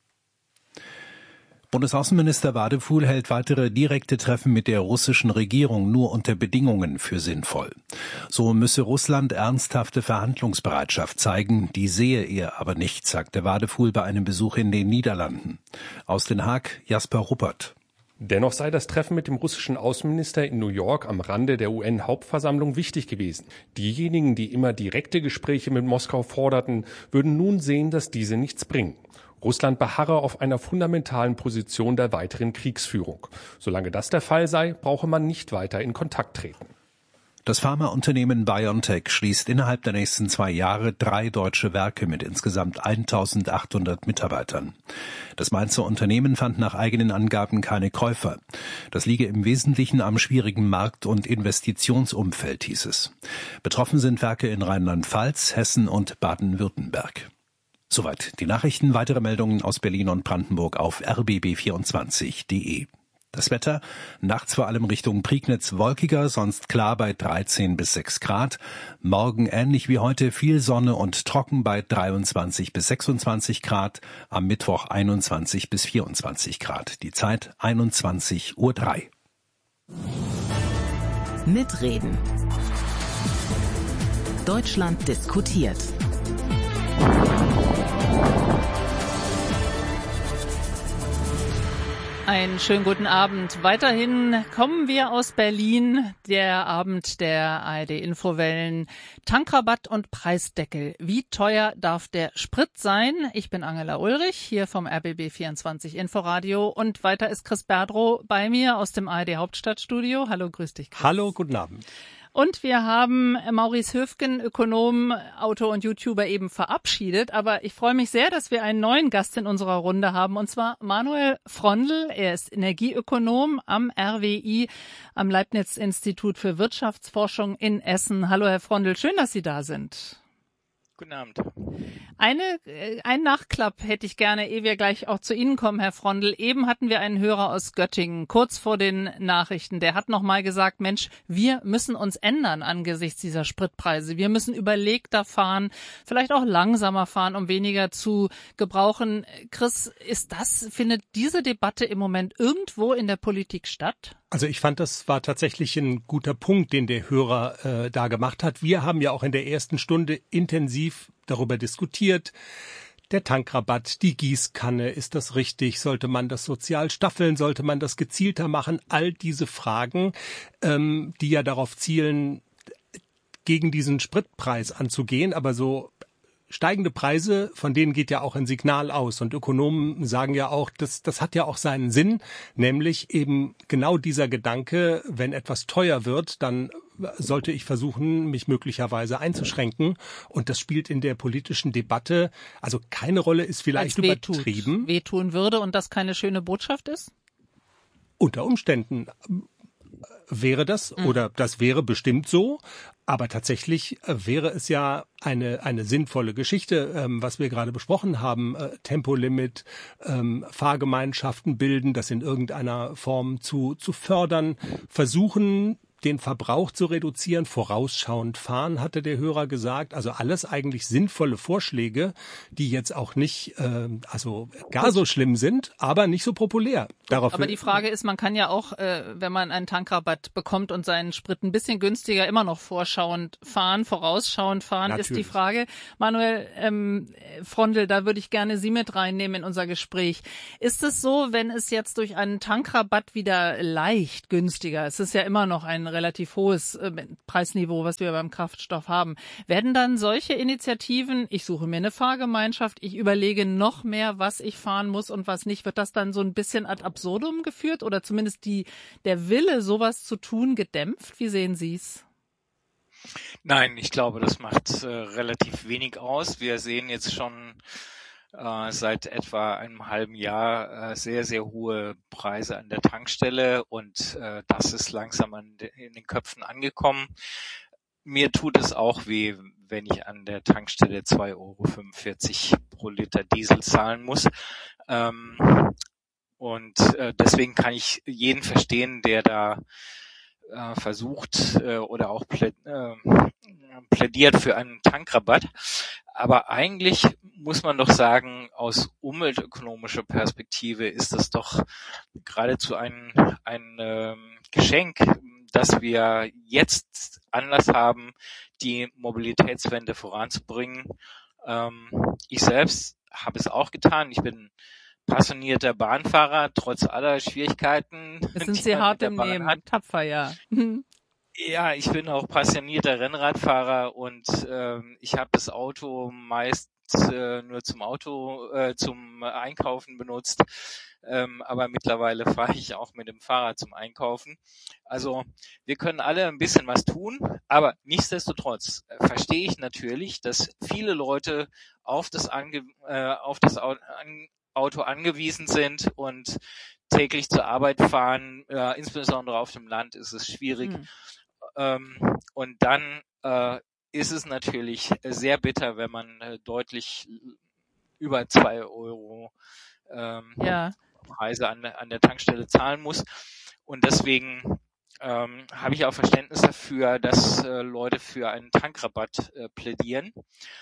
Bundesaußenminister Wadefuhl hält weitere direkte Treffen mit der russischen Regierung nur unter Bedingungen für sinnvoll. So müsse Russland ernsthafte Verhandlungsbereitschaft zeigen, die sehe er aber nicht, sagte Wadefuhl bei einem Besuch in den Niederlanden. Aus Den Haag, Jasper Ruppert. Dennoch sei das Treffen mit dem russischen Außenminister in New York am Rande der U N-Hauptversammlung wichtig gewesen. Diejenigen, die immer direkte Gespräche mit Moskau forderten, würden nun sehen, dass diese nichts bringen. Russland beharre auf einer fundamentalen Position der weiteren Kriegsführung. Solange das der Fall sei, brauche man nicht weiter in Kontakt treten. Das Pharmaunternehmen BioNTech schließt innerhalb der nächsten zwei Jahre drei deutsche Werke mit insgesamt eintausendachthundert Mitarbeitern. Das Mainzer Unternehmen fand nach eigenen Angaben keine Käufer. Das liege im Wesentlichen am schwierigen Markt- und Investitionsumfeld, hieß es. Betroffen sind Werke in Rheinland-Pfalz, Hessen und Baden-Württemberg. Soweit die Nachrichten. Weitere Meldungen aus Berlin und Brandenburg auf r b b vierundzwanzig punkt d e. Das Wetter, nachts vor allem Richtung Prignitz wolkiger, sonst klar bei dreizehn bis sechs Grad. Morgen ähnlich wie heute viel Sonne und trocken bei dreiundzwanzig bis sechsundzwanzig Grad. Am Mittwoch einundzwanzig bis vierundzwanzig Grad. Die Zeit einundzwanzig Uhr drei. Mitreden. Deutschland diskutiert. Einen schönen guten Abend. Weiterhin kommen wir aus Berlin. Der Abend der A R D Infowellen. Tankrabatt und Preisdeckel. Wie teuer darf der Sprit sein? Ich bin Angela Ulrich, hier vom R B B vierundzwanzig Inforadio. Und weiter ist Chris Berdrow bei mir aus dem A R D Hauptstadtstudio. Hallo, grüß dich, Chris. Hallo, guten Abend. Und wir haben Maurice Höfgen, Ökonom, Autor und YouTuber, eben verabschiedet. Aber ich freue mich sehr, dass wir einen neuen Gast in unserer Runde haben, und zwar Manuel Frondl. Er ist Energieökonom am R W I, am Leibniz-Institut für Wirtschaftsforschung in Essen. Hallo, Herr Frondl, schön, dass Sie da sind. Guten Abend. Eine, ein Nachklapp hätte ich gerne, ehe wir gleich auch zu Ihnen kommen, Herr Frondl. Eben hatten wir einen Hörer aus Göttingen, kurz vor den Nachrichten. Der hat noch mal gesagt, Mensch, wir müssen uns ändern angesichts dieser Spritpreise. Wir müssen überlegter fahren, vielleicht auch langsamer fahren, um weniger zu gebrauchen. Chris, ist das, findet diese Debatte im Moment irgendwo in der Politik statt? Also ich fand, das war tatsächlich ein guter Punkt, den der Hörer äh, da gemacht hat. Wir haben ja auch in der ersten Stunde intensiv darüber diskutiert. Der Tankrabatt, die Gießkanne, ist das richtig? Sollte man das sozial staffeln? Sollte man das gezielter machen? All diese Fragen, ähm, die ja darauf zielen, gegen diesen Spritpreis anzugehen, aber so steigende Preise, von denen geht ja auch ein Signal aus. Und Ökonomen sagen ja auch, das, das hat ja auch seinen Sinn, nämlich eben genau dieser Gedanke, wenn etwas teuer wird, dann sollte ich versuchen, mich möglicherweise einzuschränken. Und das spielt in der politischen Debatte, also keine Rolle, ist vielleicht übertrieben. Wehtun würde und das keine schöne Botschaft ist? Unter Umständen wäre das mhm. oder das wäre bestimmt so. Aber tatsächlich wäre es ja eine eine sinnvolle Geschichte, ähm, was wir gerade besprochen haben. Äh, Tempolimit, ähm, Fahrgemeinschaften bilden, das in irgendeiner Form zu zu fördern, versuchen, den Verbrauch zu reduzieren, vorausschauend fahren, hatte der Hörer gesagt. Also alles eigentlich sinnvolle Vorschläge, die jetzt auch nicht äh, also gar so schlimm sind, aber nicht so populär. Darauf aber die Frage ist, man kann ja auch, äh, wenn man einen Tankrabatt bekommt und seinen Sprit ein bisschen günstiger, immer noch vorschauend fahren, vorausschauend fahren, Natürlich. Ist die Frage. Manuel ähm, Frondel, da würde ich gerne Sie mit reinnehmen in unser Gespräch. Ist es so, wenn es jetzt durch einen Tankrabatt wieder leicht günstiger, es ist ja immer noch ein relativ hohes äh, Preisniveau, was wir beim Kraftstoff haben. Werden dann solche Initiativen, ich suche mir eine Fahrgemeinschaft, ich überlege noch mehr, was ich fahren muss und was nicht, wird das dann so ein bisschen ad absurdum geführt oder zumindest die der Wille, sowas zu tun, gedämpft? Wie sehen Sie es? Nein, ich glaube, das macht äh, relativ wenig aus. Wir sehen jetzt schon äh, seit etwa einem halben Jahr äh, sehr, sehr hohe Preise an der Tankstelle und äh, das ist langsam an de, in den Köpfen angekommen. Mir tut es auch weh, wenn ich an der Tankstelle zwei Euro fünfundvierzig pro Liter Diesel zahlen muss. Ähm, und äh, deswegen kann ich jeden verstehen, der da äh, versucht äh, oder auch plä äh, plädiert für einen Tankrabatt. Aber eigentlich muss man doch sagen, aus umweltökonomischer Perspektive ist das doch geradezu ein, ein äh, Geschenk, dass wir jetzt Anlass haben, die Mobilitätswende voranzubringen. Ähm, ich selbst habe es auch getan. Ich bin passionierter Bahnfahrer, trotz aller Schwierigkeiten. Das sind Sie hart im Nehmen, hat. Tapfer, ja. Ja, ich bin auch passionierter Rennradfahrer und ähm, ich habe das Auto meist äh, nur zum Auto, äh, zum Einkaufen benutzt. Ähm, aber mittlerweile fahre ich auch mit dem Fahrrad zum Einkaufen. Also wir können alle ein bisschen was tun, aber nichtsdestotrotz äh, verstehe ich natürlich, dass viele Leute auf das, Ange äh, auf das Auto, an Auto angewiesen sind und täglich zur Arbeit fahren. Äh, insbesondere auf dem Land ist es schwierig. Hm. Ähm, und dann äh, ist es natürlich sehr bitter, wenn man äh, deutlich über zwei Euro ähm, ja. Preise an, an der Tankstelle zahlen muss. Und deswegen ähm, habe ich auch Verständnis dafür, dass äh, Leute für einen Tankrabatt äh, plädieren.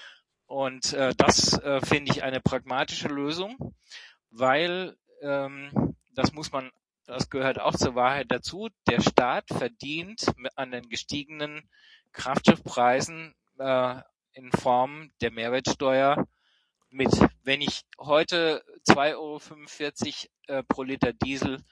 Und äh, das äh, finde ich eine pragmatische Lösung, weil ähm, das muss man, das gehört auch zur Wahrheit dazu. Der Staat verdient an den gestiegenen Kraftstoffpreisen äh, in Form der Mehrwertsteuer mit. Wenn ich heute zwei Euro fünfundvierzig äh, pro Liter Diesel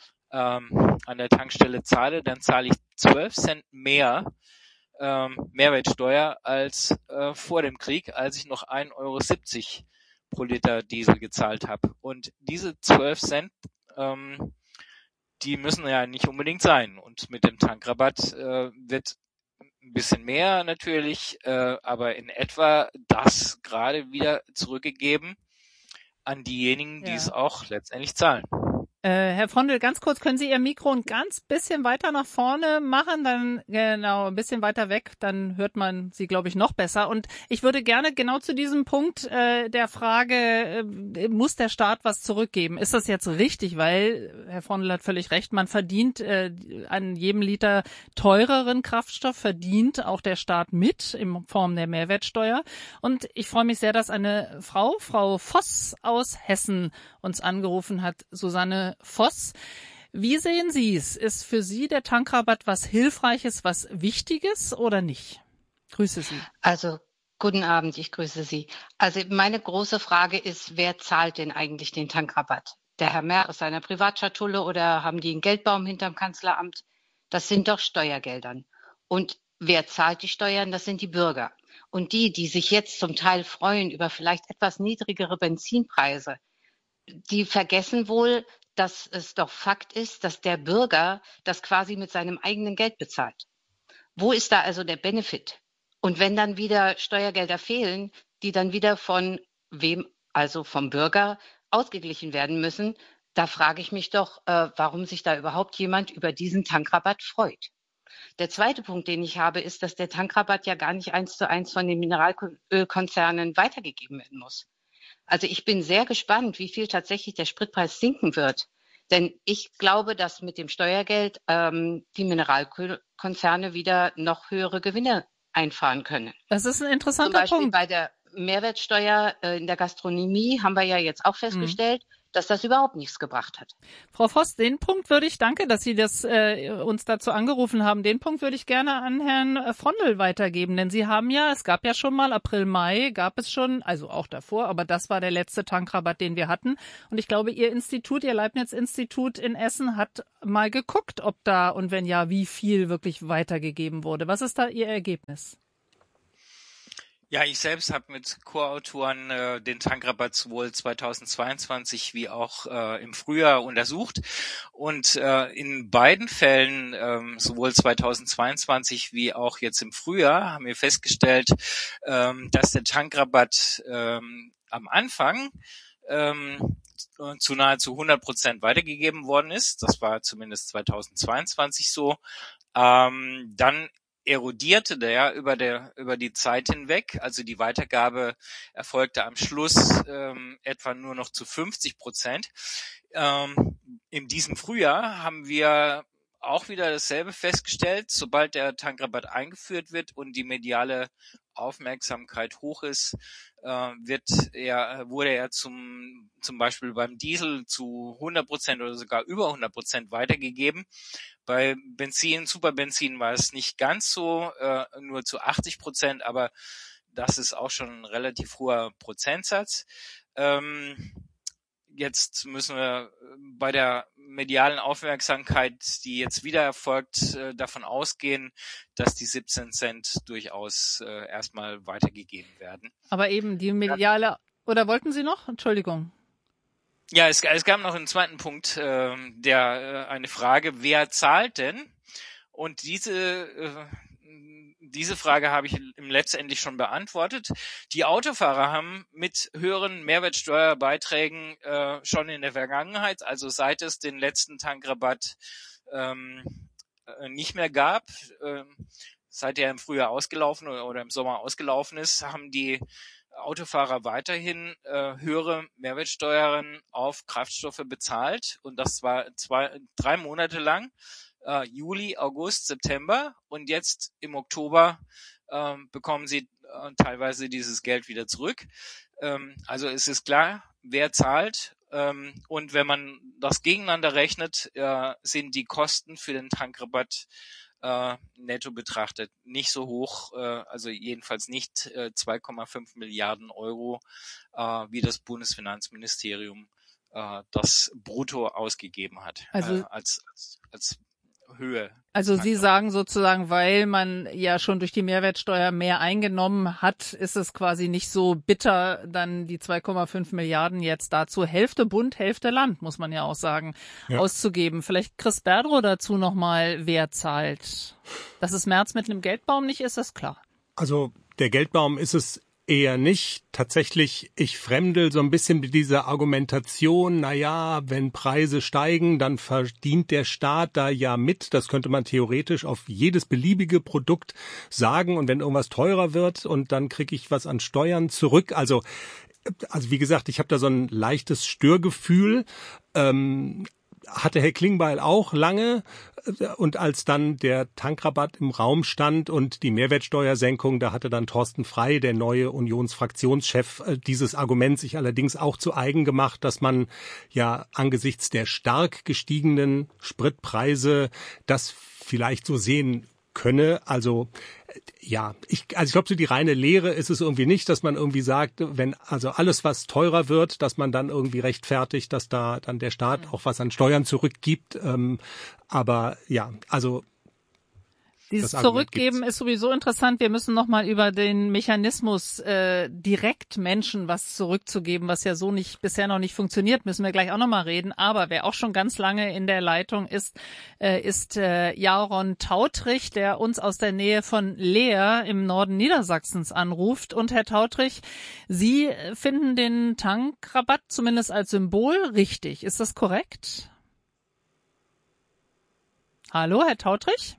ähm, an der Tankstelle zahle, dann zahle ich zwölf Cent mehr ähm, Mehrwertsteuer als äh, vor dem Krieg, als ich noch ein Euro siebzig pro Liter Diesel gezahlt habe. Und diese zwölf Cent, ähm, die müssen ja nicht unbedingt sein. Und mit dem Tankrabatt äh, wird ein bisschen mehr natürlich, äh, aber in etwa das gerade wieder zurückgegeben an diejenigen, die ja. es auch letztendlich zahlen. Äh, Herr Frondel, ganz kurz, können Sie Ihr Mikro ein ganz bisschen weiter nach vorne machen, dann genau ein bisschen weiter weg, dann hört man Sie, glaube ich, noch besser. Und ich würde gerne genau zu diesem Punkt äh, der Frage, äh, muss der Staat was zurückgeben? Ist das jetzt richtig? Weil, Herr Frondel hat völlig recht, man verdient äh, an jedem Liter teureren Kraftstoff, verdient auch der Staat mit in Form der Mehrwertsteuer. Und ich freue mich sehr, dass eine Frau, Frau Voss aus Hessen, uns angerufen hat, Susanne Voss. Wie sehen Sie es? Ist für Sie der Tankrabatt was Hilfreiches, was Wichtiges oder nicht? Grüße Sie. Also, guten Abend, ich grüße Sie. Also meine große Frage ist, wer zahlt denn eigentlich den Tankrabatt? Der Herr Merr aus seiner Privatschatulle oder haben die einen Geldbaum hinterm Kanzleramt? Das sind doch Steuergeldern. Und wer zahlt die Steuern? Das sind die Bürger. Und die, die sich jetzt zum Teil freuen über vielleicht etwas niedrigere Benzinpreise, die vergessen wohl, dass es doch Fakt ist, dass der Bürger das quasi mit seinem eigenen Geld bezahlt. Wo ist da also der Benefit? Und wenn dann wieder Steuergelder fehlen, die dann wieder von wem, also vom Bürger, ausgeglichen werden müssen, da frage ich mich doch, äh, warum sich da überhaupt jemand über diesen Tankrabatt freut. Der zweite Punkt, den ich habe, ist, dass der Tankrabatt ja gar nicht eins zu eins von den Mineralölkonzernen weitergegeben werden muss. Also ich bin sehr gespannt, wie viel tatsächlich der Spritpreis sinken wird. Denn ich glaube, dass mit dem Steuergeld ähm, die Mineralölkonzerne wieder noch höhere Gewinne einfahren können. Das ist ein interessanter Punkt. Zum Beispiel bei der Mehrwertsteuer äh, in der Gastronomie haben wir ja jetzt auch festgestellt, mhm. dass das überhaupt nichts gebracht hat. Frau Voss, den Punkt würde ich, danke, dass Sie das äh, uns dazu angerufen haben, den Punkt würde ich gerne an Herrn Vondel weitergeben, denn Sie haben ja, es gab ja schon mal April, Mai, gab es schon, also auch davor, aber das war der letzte Tankrabatt, den wir hatten. Und ich glaube, Ihr Institut, Ihr Leibniz-Institut in Essen hat mal geguckt, ob da und wenn ja, wie viel wirklich weitergegeben wurde. Was ist da Ihr Ergebnis? Ja, ich selbst habe mit Co-Autoren äh, den Tankrabatt sowohl zweitausendzweiundzwanzig wie auch äh, im Frühjahr untersucht und äh, in beiden Fällen, ähm, sowohl zweitausendzweiundzwanzig wie auch jetzt im Frühjahr, haben wir festgestellt, ähm, dass der Tankrabatt ähm, am Anfang ähm, zu nahezu hundert Prozent weitergegeben worden ist. Das war zumindest zweitausendzweiundzwanzig so. Ähm, dann erodierte der über der über die Zeit hinweg, also die Weitergabe erfolgte am Schluss ähm, etwa nur noch zu fünfzig Prozent. Ähm, in diesem Frühjahr haben wir auch wieder dasselbe festgestellt, sobald der Tankrabatt eingeführt wird und die mediale Aufmerksamkeit hoch ist, äh, wird er, wurde er zum, zum Beispiel beim Diesel zu hundert Prozent oder sogar über hundert Prozent weitergegeben. Bei Benzin, Superbenzin war es nicht ganz so, äh, nur zu achtzig Prozent, aber das ist auch schon ein relativ hoher Prozentsatz. Ähm, Jetzt müssen wir bei der medialen Aufmerksamkeit, die jetzt wieder erfolgt, davon ausgehen, dass die siebzehn Cent durchaus äh, erstmal weitergegeben werden. Aber eben die mediale, oder wollten Sie noch? Entschuldigung. Ja, es, es gab noch einen zweiten Punkt, äh, der äh, eine Frage, wer zahlt denn? Und diese äh, Diese Frage habe ich letztendlich schon beantwortet. Die Autofahrer haben mit höheren Mehrwertsteuerbeiträgen äh, schon in der Vergangenheit, also seit es den letzten Tankrabatt ähm, äh, nicht mehr gab, äh, seit er im Frühjahr ausgelaufen oder, oder im Sommer ausgelaufen ist, haben die Autofahrer weiterhin äh, höhere Mehrwertsteuern auf Kraftstoffe bezahlt, und das war zwei, drei Monate lang. Uh, Juli, August, September, und jetzt im Oktober ähm, bekommen sie äh, teilweise dieses Geld wieder zurück. Ähm, also es ist klar, wer zahlt, ähm, und wenn man das gegeneinander rechnet, äh, sind die Kosten für den Tankrabatt äh, netto betrachtet nicht so hoch, äh, also jedenfalls nicht äh, zwei Komma fünf Milliarden Euro, äh, wie das Bundesfinanzministerium äh, das brutto ausgegeben hat, also äh, als, als, als Höhe. Also Sie sagen sozusagen, weil man ja schon durch die Mehrwertsteuer mehr eingenommen hat, ist es quasi nicht so bitter, dann die zwei Komma fünf Milliarden jetzt dazu, Hälfte Bund, Hälfte Land, muss man ja auch sagen, ja. auszugeben. Vielleicht Chris Berdrow dazu nochmal, wer zahlt. Dass es Merz mit einem Geldbaum nicht ist, ist klar. Also der Geldbaum ist es eher nicht. Tatsächlich, ich fremdel so ein bisschen mit dieser Argumentation, na ja, wenn Preise steigen, dann verdient der Staat da ja mit. Das könnte man theoretisch auf jedes beliebige Produkt sagen. Und wenn irgendwas teurer wird und dann kriege ich was an Steuern zurück. Also, also wie gesagt, ich habe da so ein leichtes Störgefühl. Ähm, hatte Herr Klingbeil auch lange, und als dann der Tankrabatt im Raum stand und die Mehrwertsteuersenkung, da hatte dann Thorsten Frey, der neue Unionsfraktionschef, dieses Argument sich allerdings auch zu eigen gemacht, dass man ja angesichts der stark gestiegenen Spritpreise das vielleicht so sehen könne. Also ja, ich, also ich glaube, so die reine Lehre ist es irgendwie nicht, dass man irgendwie sagt, wenn also alles, was teurer wird, dass man dann irgendwie rechtfertigt, dass da dann der Staat auch was an Steuern zurückgibt. Ähm, aber ja, also Dieses Zurückgeben ist sowieso interessant. Wir müssen nochmal über den Mechanismus, äh, direkt Menschen was zurückzugeben, was ja so nicht bisher noch nicht funktioniert, müssen wir gleich auch nochmal reden. Aber wer auch schon ganz lange in der Leitung ist, äh, ist äh, Jaron Tautrich, der uns aus der Nähe von Leer im Norden Niedersachsens anruft. Und Herr Tautrich, Sie finden den Tankrabatt zumindest als Symbol richtig. Ist das korrekt? Hallo, Herr Tautrich?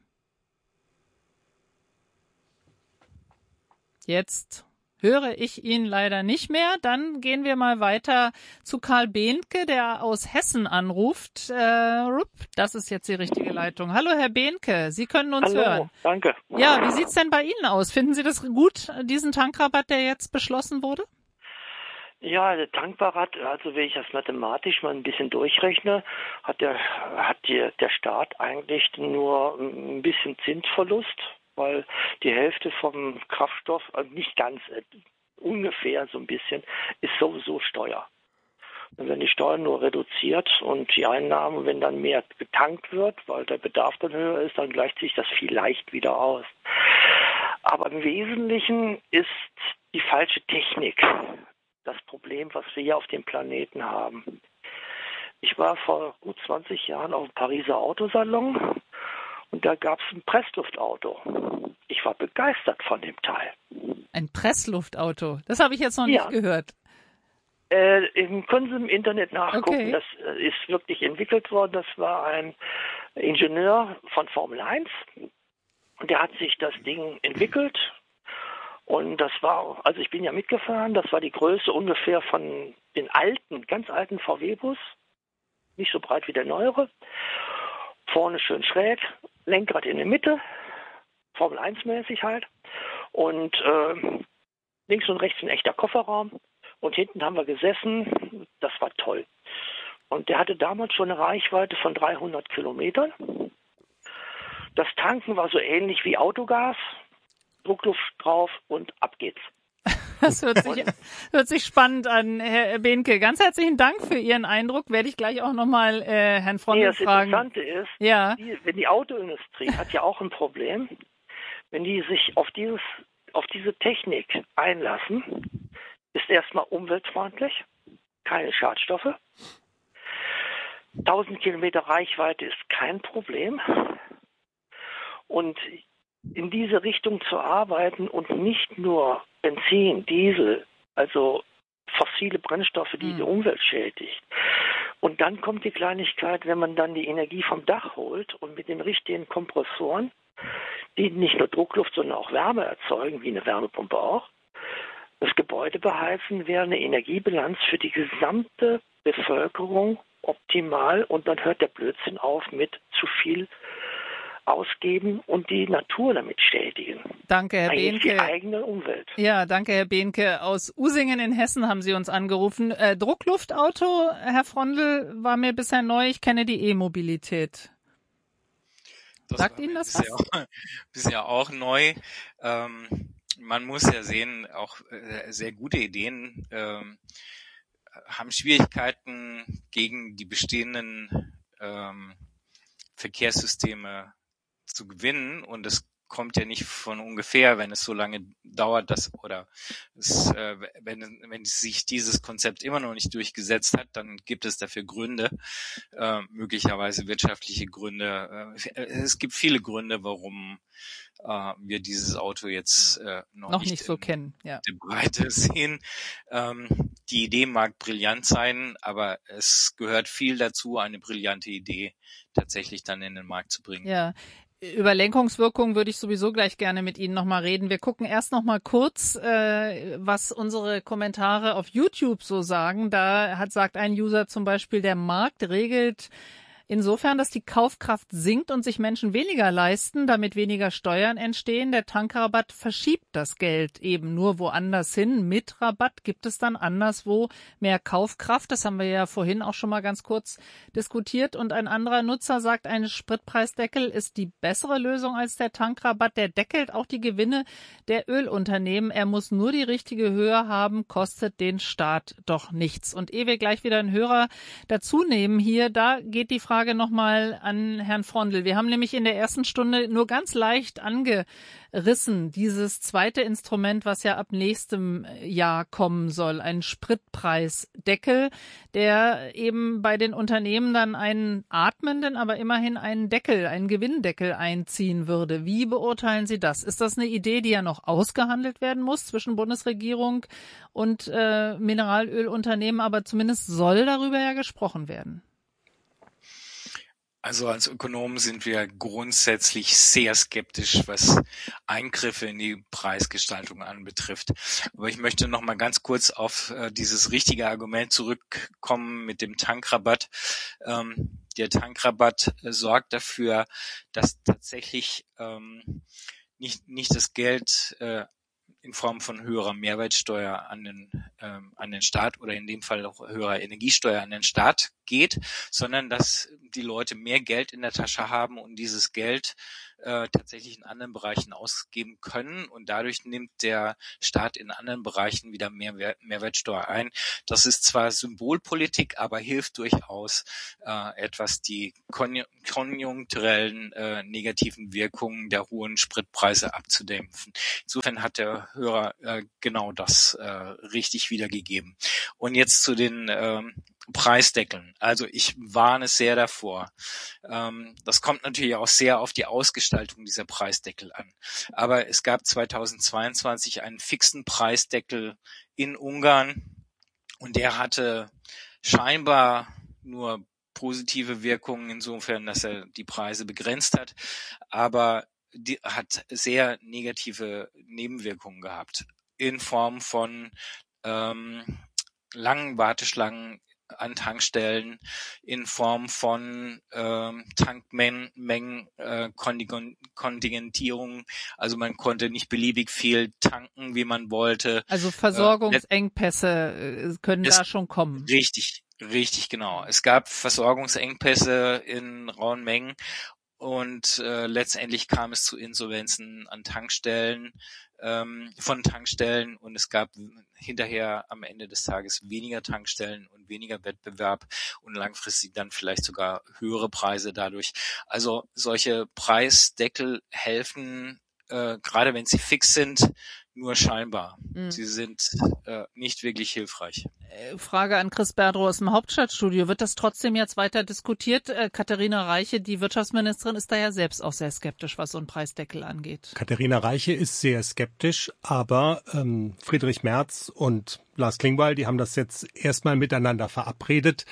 Jetzt höre ich ihn leider nicht mehr. Dann gehen wir mal weiter zu Karl Behnke, der aus Hessen anruft. Äh, das ist jetzt die richtige Leitung. Hallo, Herr Behnke, Sie können uns Hallo, hören. Danke. Ja, wie sieht's denn bei Ihnen aus? Finden Sie das gut, diesen Tankrabatt, der jetzt beschlossen wurde? Ja, der Tankrabatt, also wenn ich das mathematisch mal ein bisschen durchrechne, hat der, hat die, der Staat eigentlich nur ein bisschen Zinsverlust, weil die Hälfte vom Kraftstoff, also nicht ganz, äh, ungefähr so ein bisschen, ist sowieso Steuer. Und wenn die Steuer nur reduziert und die Einnahmen, wenn dann mehr getankt wird, weil der Bedarf dann höher ist, dann gleicht sich das vielleicht wieder aus. Aber im Wesentlichen ist die falsche Technik das Problem, was wir hier auf dem Planeten haben. Ich war vor gut zwanzig Jahren auf dem Pariser Autosalon und da gab es ein Pressluftauto. Ich war begeistert von dem Teil. Ein Pressluftauto? Das habe ich jetzt noch ja. nicht gehört. Äh, können Sie im Internet nachgucken. Okay. Das äh, ist wirklich entwickelt worden. Das war ein Ingenieur von Formel eins und der hat sich das Ding entwickelt. Und das war, also ich bin ja mitgefahren, das war die Größe ungefähr von den alten, ganz alten V W-Bus. Nicht so breit wie der neuere. Vorne schön schräg, Lenkrad in der Mitte, Formel eins mäßig halt. Und äh, links und rechts ein echter Kofferraum. Und hinten haben wir gesessen, das war toll. Und der hatte damals schon eine Reichweite von dreihundert Kilometern. Das Tanken war so ähnlich wie Autogas. Druckluft drauf und ab geht's. Das hört sich, hört sich spannend an, Herr Behnke. Ganz herzlichen Dank für Ihren Eindruck. Werde ich gleich auch nochmal äh, Herrn Frondl nee, das fragen. Das Interessante ist, ja. die, wenn die Autoindustrie hat ja auch ein Problem, wenn die sich auf dieses, auf diese Technik einlassen, ist erstmal umweltfreundlich, keine Schadstoffe. tausend Kilometer Reichweite ist kein Problem. Und in diese Richtung zu arbeiten und nicht nur Benzin, Diesel, also fossile Brennstoffe, die mhm. die Umwelt schädigt. Und dann kommt die Kleinigkeit, wenn man dann die Energie vom Dach holt und mit den richtigen Kompressoren, die nicht nur Druckluft, sondern auch Wärme erzeugen, wie eine Wärmepumpe auch, das Gebäude beheizen, wäre eine Energiebilanz für die gesamte Bevölkerung optimal und dann hört der Blödsinn auf mit zu viel ausgeben und die Natur damit schädigen. Danke, Herr Eigentlich Behnke. Die eigene Umwelt. Ja, danke, Herr Behnke. Aus Usingen in Hessen haben Sie uns angerufen. Äh, Druckluftauto, Herr Frondl, war mir bisher neu. Ich kenne die E-Mobilität. Sagt Ihnen das bisher was? Auch, bisher auch neu. Ähm, man muss ja sehen, auch äh, sehr gute Ideen ähm, haben Schwierigkeiten gegen die bestehenden ähm, Verkehrssysteme zu gewinnen und es kommt ja nicht von ungefähr, wenn es so lange dauert, dass oder es, äh, wenn wenn sich dieses Konzept immer noch nicht durchgesetzt hat, dann gibt es dafür Gründe, äh, möglicherweise wirtschaftliche Gründe. Äh, es gibt viele Gründe, warum äh, wir dieses Auto jetzt äh, noch, noch nicht, nicht so in, kennen. Ja. in der Breite sehen. Ähm, die Idee mag brillant sein, aber es gehört viel dazu, eine brillante Idee tatsächlich dann in den Markt zu bringen. Ja. Über Lenkungswirkung würde ich sowieso gleich gerne mit Ihnen nochmal reden. Wir gucken erst nochmal kurz, äh, was unsere Kommentare auf YouTube so sagen. Da hat sagt ein User zum Beispiel, der Markt regelt insofern, dass die Kaufkraft sinkt und sich Menschen weniger leisten, damit weniger Steuern entstehen. Der Tankrabatt verschiebt das Geld eben nur woanders hin. Mit Rabatt gibt es dann anderswo mehr Kaufkraft. Das haben wir ja vorhin auch schon mal ganz kurz diskutiert. Und ein anderer Nutzer sagt, ein Spritpreisdeckel ist die bessere Lösung als der Tankrabatt. Der deckelt auch die Gewinne der Ölunternehmen. Er muss nur die richtige Höhe haben, kostet den Staat doch nichts. Und ehe wir gleich wieder einen Hörer dazu nehmen hier, da geht die Frage Frage nochmal an Herrn Frondl. Wir haben nämlich in der ersten Stunde nur ganz leicht angerissen, dieses zweite Instrument, was ja ab nächstem Jahr kommen soll, ein Spritpreisdeckel, der eben bei den Unternehmen dann einen atmenden, aber immerhin einen Deckel, einen Gewinndeckel einziehen würde. Wie beurteilen Sie das? Ist das eine Idee, die ja noch ausgehandelt werden muss zwischen Bundesregierung und äh, Mineralölunternehmen, aber zumindest soll darüber ja gesprochen werden? Also als Ökonomen sind wir grundsätzlich sehr skeptisch, was Eingriffe in die Preisgestaltung anbetrifft. Aber ich möchte noch mal ganz kurz auf äh, dieses richtige Argument zurückkommen mit dem Tankrabatt. Ähm, der Tankrabatt äh, sorgt dafür, dass tatsächlich ähm, nicht nicht das Geld äh, in Form von höherer Mehrwertsteuer an den ähm, an den Staat oder in dem Fall auch höherer Energiesteuer an den Staat geht, sondern dass die Leute mehr Geld in der Tasche haben und dieses Geld äh, tatsächlich in anderen Bereichen ausgeben können und dadurch nimmt der Staat in anderen Bereichen wieder mehr Wert, Mehrwertsteuer ein. Das ist zwar Symbolpolitik, aber hilft durchaus äh, etwas die konj- konjunkturellen äh, negativen Wirkungen der hohen Spritpreise abzudämpfen. Insofern hat der Hörer äh, genau das äh, richtig wiedergegeben. Und jetzt zu den ähm, Preisdeckeln. Also ich warne sehr davor. Ähm, das kommt natürlich auch sehr auf die Ausgestaltung dieser Preisdeckel an. Aber es gab zweitausendzweiundzwanzig einen fixen Preisdeckel in Ungarn und der hatte scheinbar nur positive Wirkungen insofern, dass er die Preise begrenzt hat, aber die hat sehr negative Nebenwirkungen gehabt in Form von ähm, langen Warteschlangen an Tankstellen, in Form von ähm, Tankmengen, äh, Kontingentierung. Also man konnte nicht beliebig viel tanken, wie man wollte. Also Versorgungsengpässe äh, können es, da schon kommen. Richtig, richtig, genau. Es gab Versorgungsengpässe in rauen Mengen und äh, letztendlich kam es zu Insolvenzen an Tankstellen, ähm, von Tankstellen und es gab hinterher am Ende des Tages weniger Tankstellen und weniger Wettbewerb und langfristig dann vielleicht sogar höhere Preise dadurch. Also solche Preisdeckel helfen, äh, gerade wenn sie fix sind, nur scheinbar. Mhm. Sie sind äh, nicht wirklich hilfreich. Frage an Chris Berdrow aus dem Hauptstadtstudio. Wird das trotzdem jetzt weiter diskutiert? Äh, Katharina Reiche, die Wirtschaftsministerin, ist da ja selbst auch sehr skeptisch, was so ein Preisdeckel angeht. Katharina Reiche ist sehr skeptisch, aber ähm, Friedrich Merz und Lars Klingbeil, die haben das jetzt erstmal miteinander verabredet.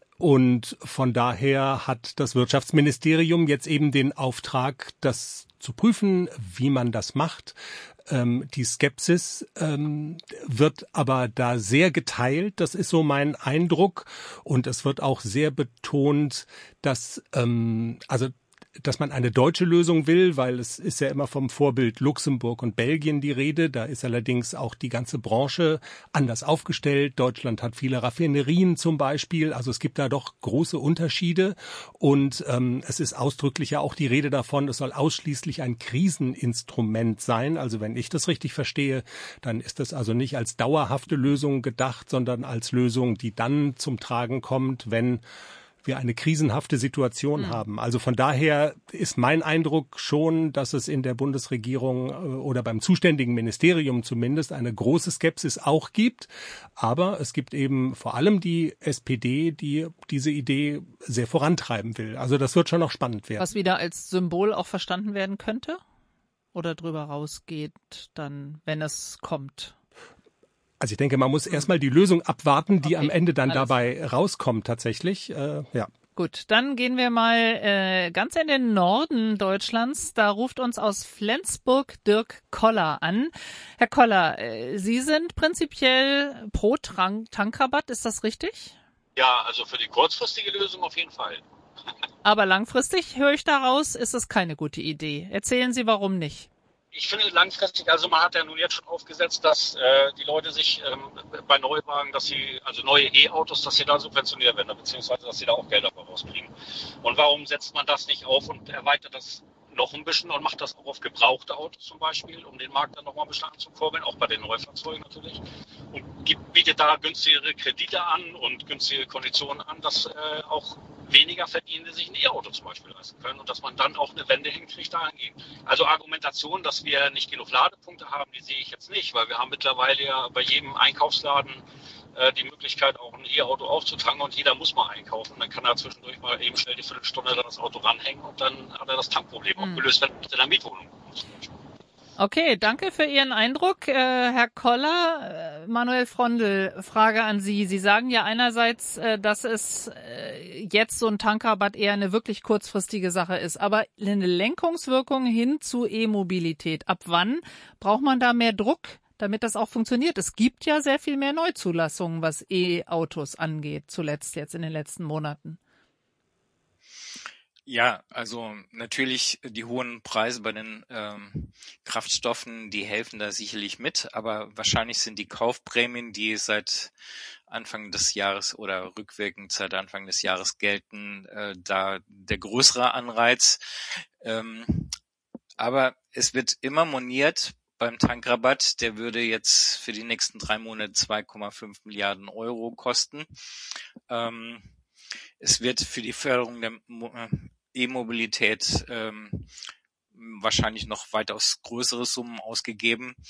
Und von daher hat das Wirtschaftsministerium jetzt eben den Auftrag, das zu prüfen, wie man das macht. Ähm, die Skepsis ähm, wird aber da sehr geteilt, das ist so mein Eindruck. Und es wird auch sehr betont, dass ähm, also dass man eine deutsche Lösung will, weil es ist ja immer vom Vorbild Luxemburg und Belgien die Rede. Da ist allerdings auch die ganze Branche anders aufgestellt. Deutschland hat viele Raffinerien zum Beispiel. Also es gibt da doch große Unterschiede. Und ähm, es ist ausdrücklich ja auch die Rede davon, es soll ausschließlich ein Kriseninstrument sein. Also wenn ich das richtig verstehe, dann ist das also nicht als dauerhafte Lösung gedacht, sondern als Lösung, die dann zum Tragen kommt, wenn wir eine krisenhafte Situation mhm. haben. Also von daher ist mein Eindruck schon, dass es in der Bundesregierung oder beim zuständigen Ministerium zumindest eine große Skepsis auch gibt. Aber es gibt eben vor allem die S P D, die diese Idee sehr vorantreiben will. Also das wird schon noch spannend werden. Was wieder als Symbol auch verstanden werden könnte? Oder drüber rausgeht dann, wenn es kommt? Also ich denke, man muss erstmal die Lösung abwarten, die okay, am Ende dann dabei klar. rauskommt tatsächlich. Äh, ja. Gut, dann gehen wir mal äh, ganz in den Norden Deutschlands. Da ruft uns aus Flensburg Dirk Koller an. Herr Koller, äh, Sie sind prinzipiell pro Tank- Tankrabatt, ist das richtig? Ja, also für die kurzfristige Lösung auf jeden Fall. Aber langfristig, höre ich daraus, ist es keine gute Idee. Erzählen Sie, warum nicht? Ich finde langfristig, also man hat ja nun jetzt schon aufgesetzt, dass äh, die Leute sich ähm, bei Neuwagen, dass sie, also neue E-Autos, dass sie da subventioniert werden, beziehungsweise dass sie da auch Geld dafür rauskriegen. Und warum setzt man das nicht auf und erweitert das noch ein bisschen und macht das auch auf gebrauchte Autos zum Beispiel, um den Markt dann nochmal ein bisschen anzukurbeln, auch bei den Neufahrzeugen natürlich. Und gibt, bietet da günstigere Kredite an und günstige Konditionen an, dass äh, auch weniger verdienen, die sich ein E-Auto zum Beispiel leisten können und dass man dann auch eine Wende hinkriegt dahingehend. Also Argumentation, dass wir nicht genug Ladepunkte haben, die sehe ich jetzt nicht, weil wir haben mittlerweile ja bei jedem Einkaufsladen äh, die Möglichkeit, auch ein E-Auto aufzutanken und jeder muss mal einkaufen. Dann kann er zwischendurch mal eben schnell die Viertelstunde dann das Auto ranhängen und dann hat er das Tankproblem auch gelöst, wenn er in der Mietwohnung ist. Okay, danke für Ihren Eindruck. Äh, Herr Koller, äh, Manuel Frondl, Frage an Sie. Sie sagen ja einerseits, äh, dass es äh, jetzt so ein Tankrabatt eher eine wirklich kurzfristige Sache ist, aber eine Lenkungswirkung hin zu E-Mobilität. Ab wann braucht man da mehr Druck, damit das auch funktioniert? Es gibt ja sehr viel mehr Neuzulassungen, was E-Autos angeht, zuletzt jetzt in den letzten Monaten. Ja, also natürlich die hohen Preise bei den ähm, Kraftstoffen, die helfen da sicherlich mit, aber wahrscheinlich sind die Kaufprämien, die seit Anfang des Jahres oder rückwirkend seit Anfang des Jahres gelten, äh, da der größere Anreiz. Ähm, aber es wird immer moniert beim Tankrabatt, der würde jetzt für die nächsten drei Monate zwei Komma fünf Milliarden Euro kosten. Ähm, Es wird für die Förderung der E-Mobilität ähm, wahrscheinlich noch weitaus größere Summen ausgegeben.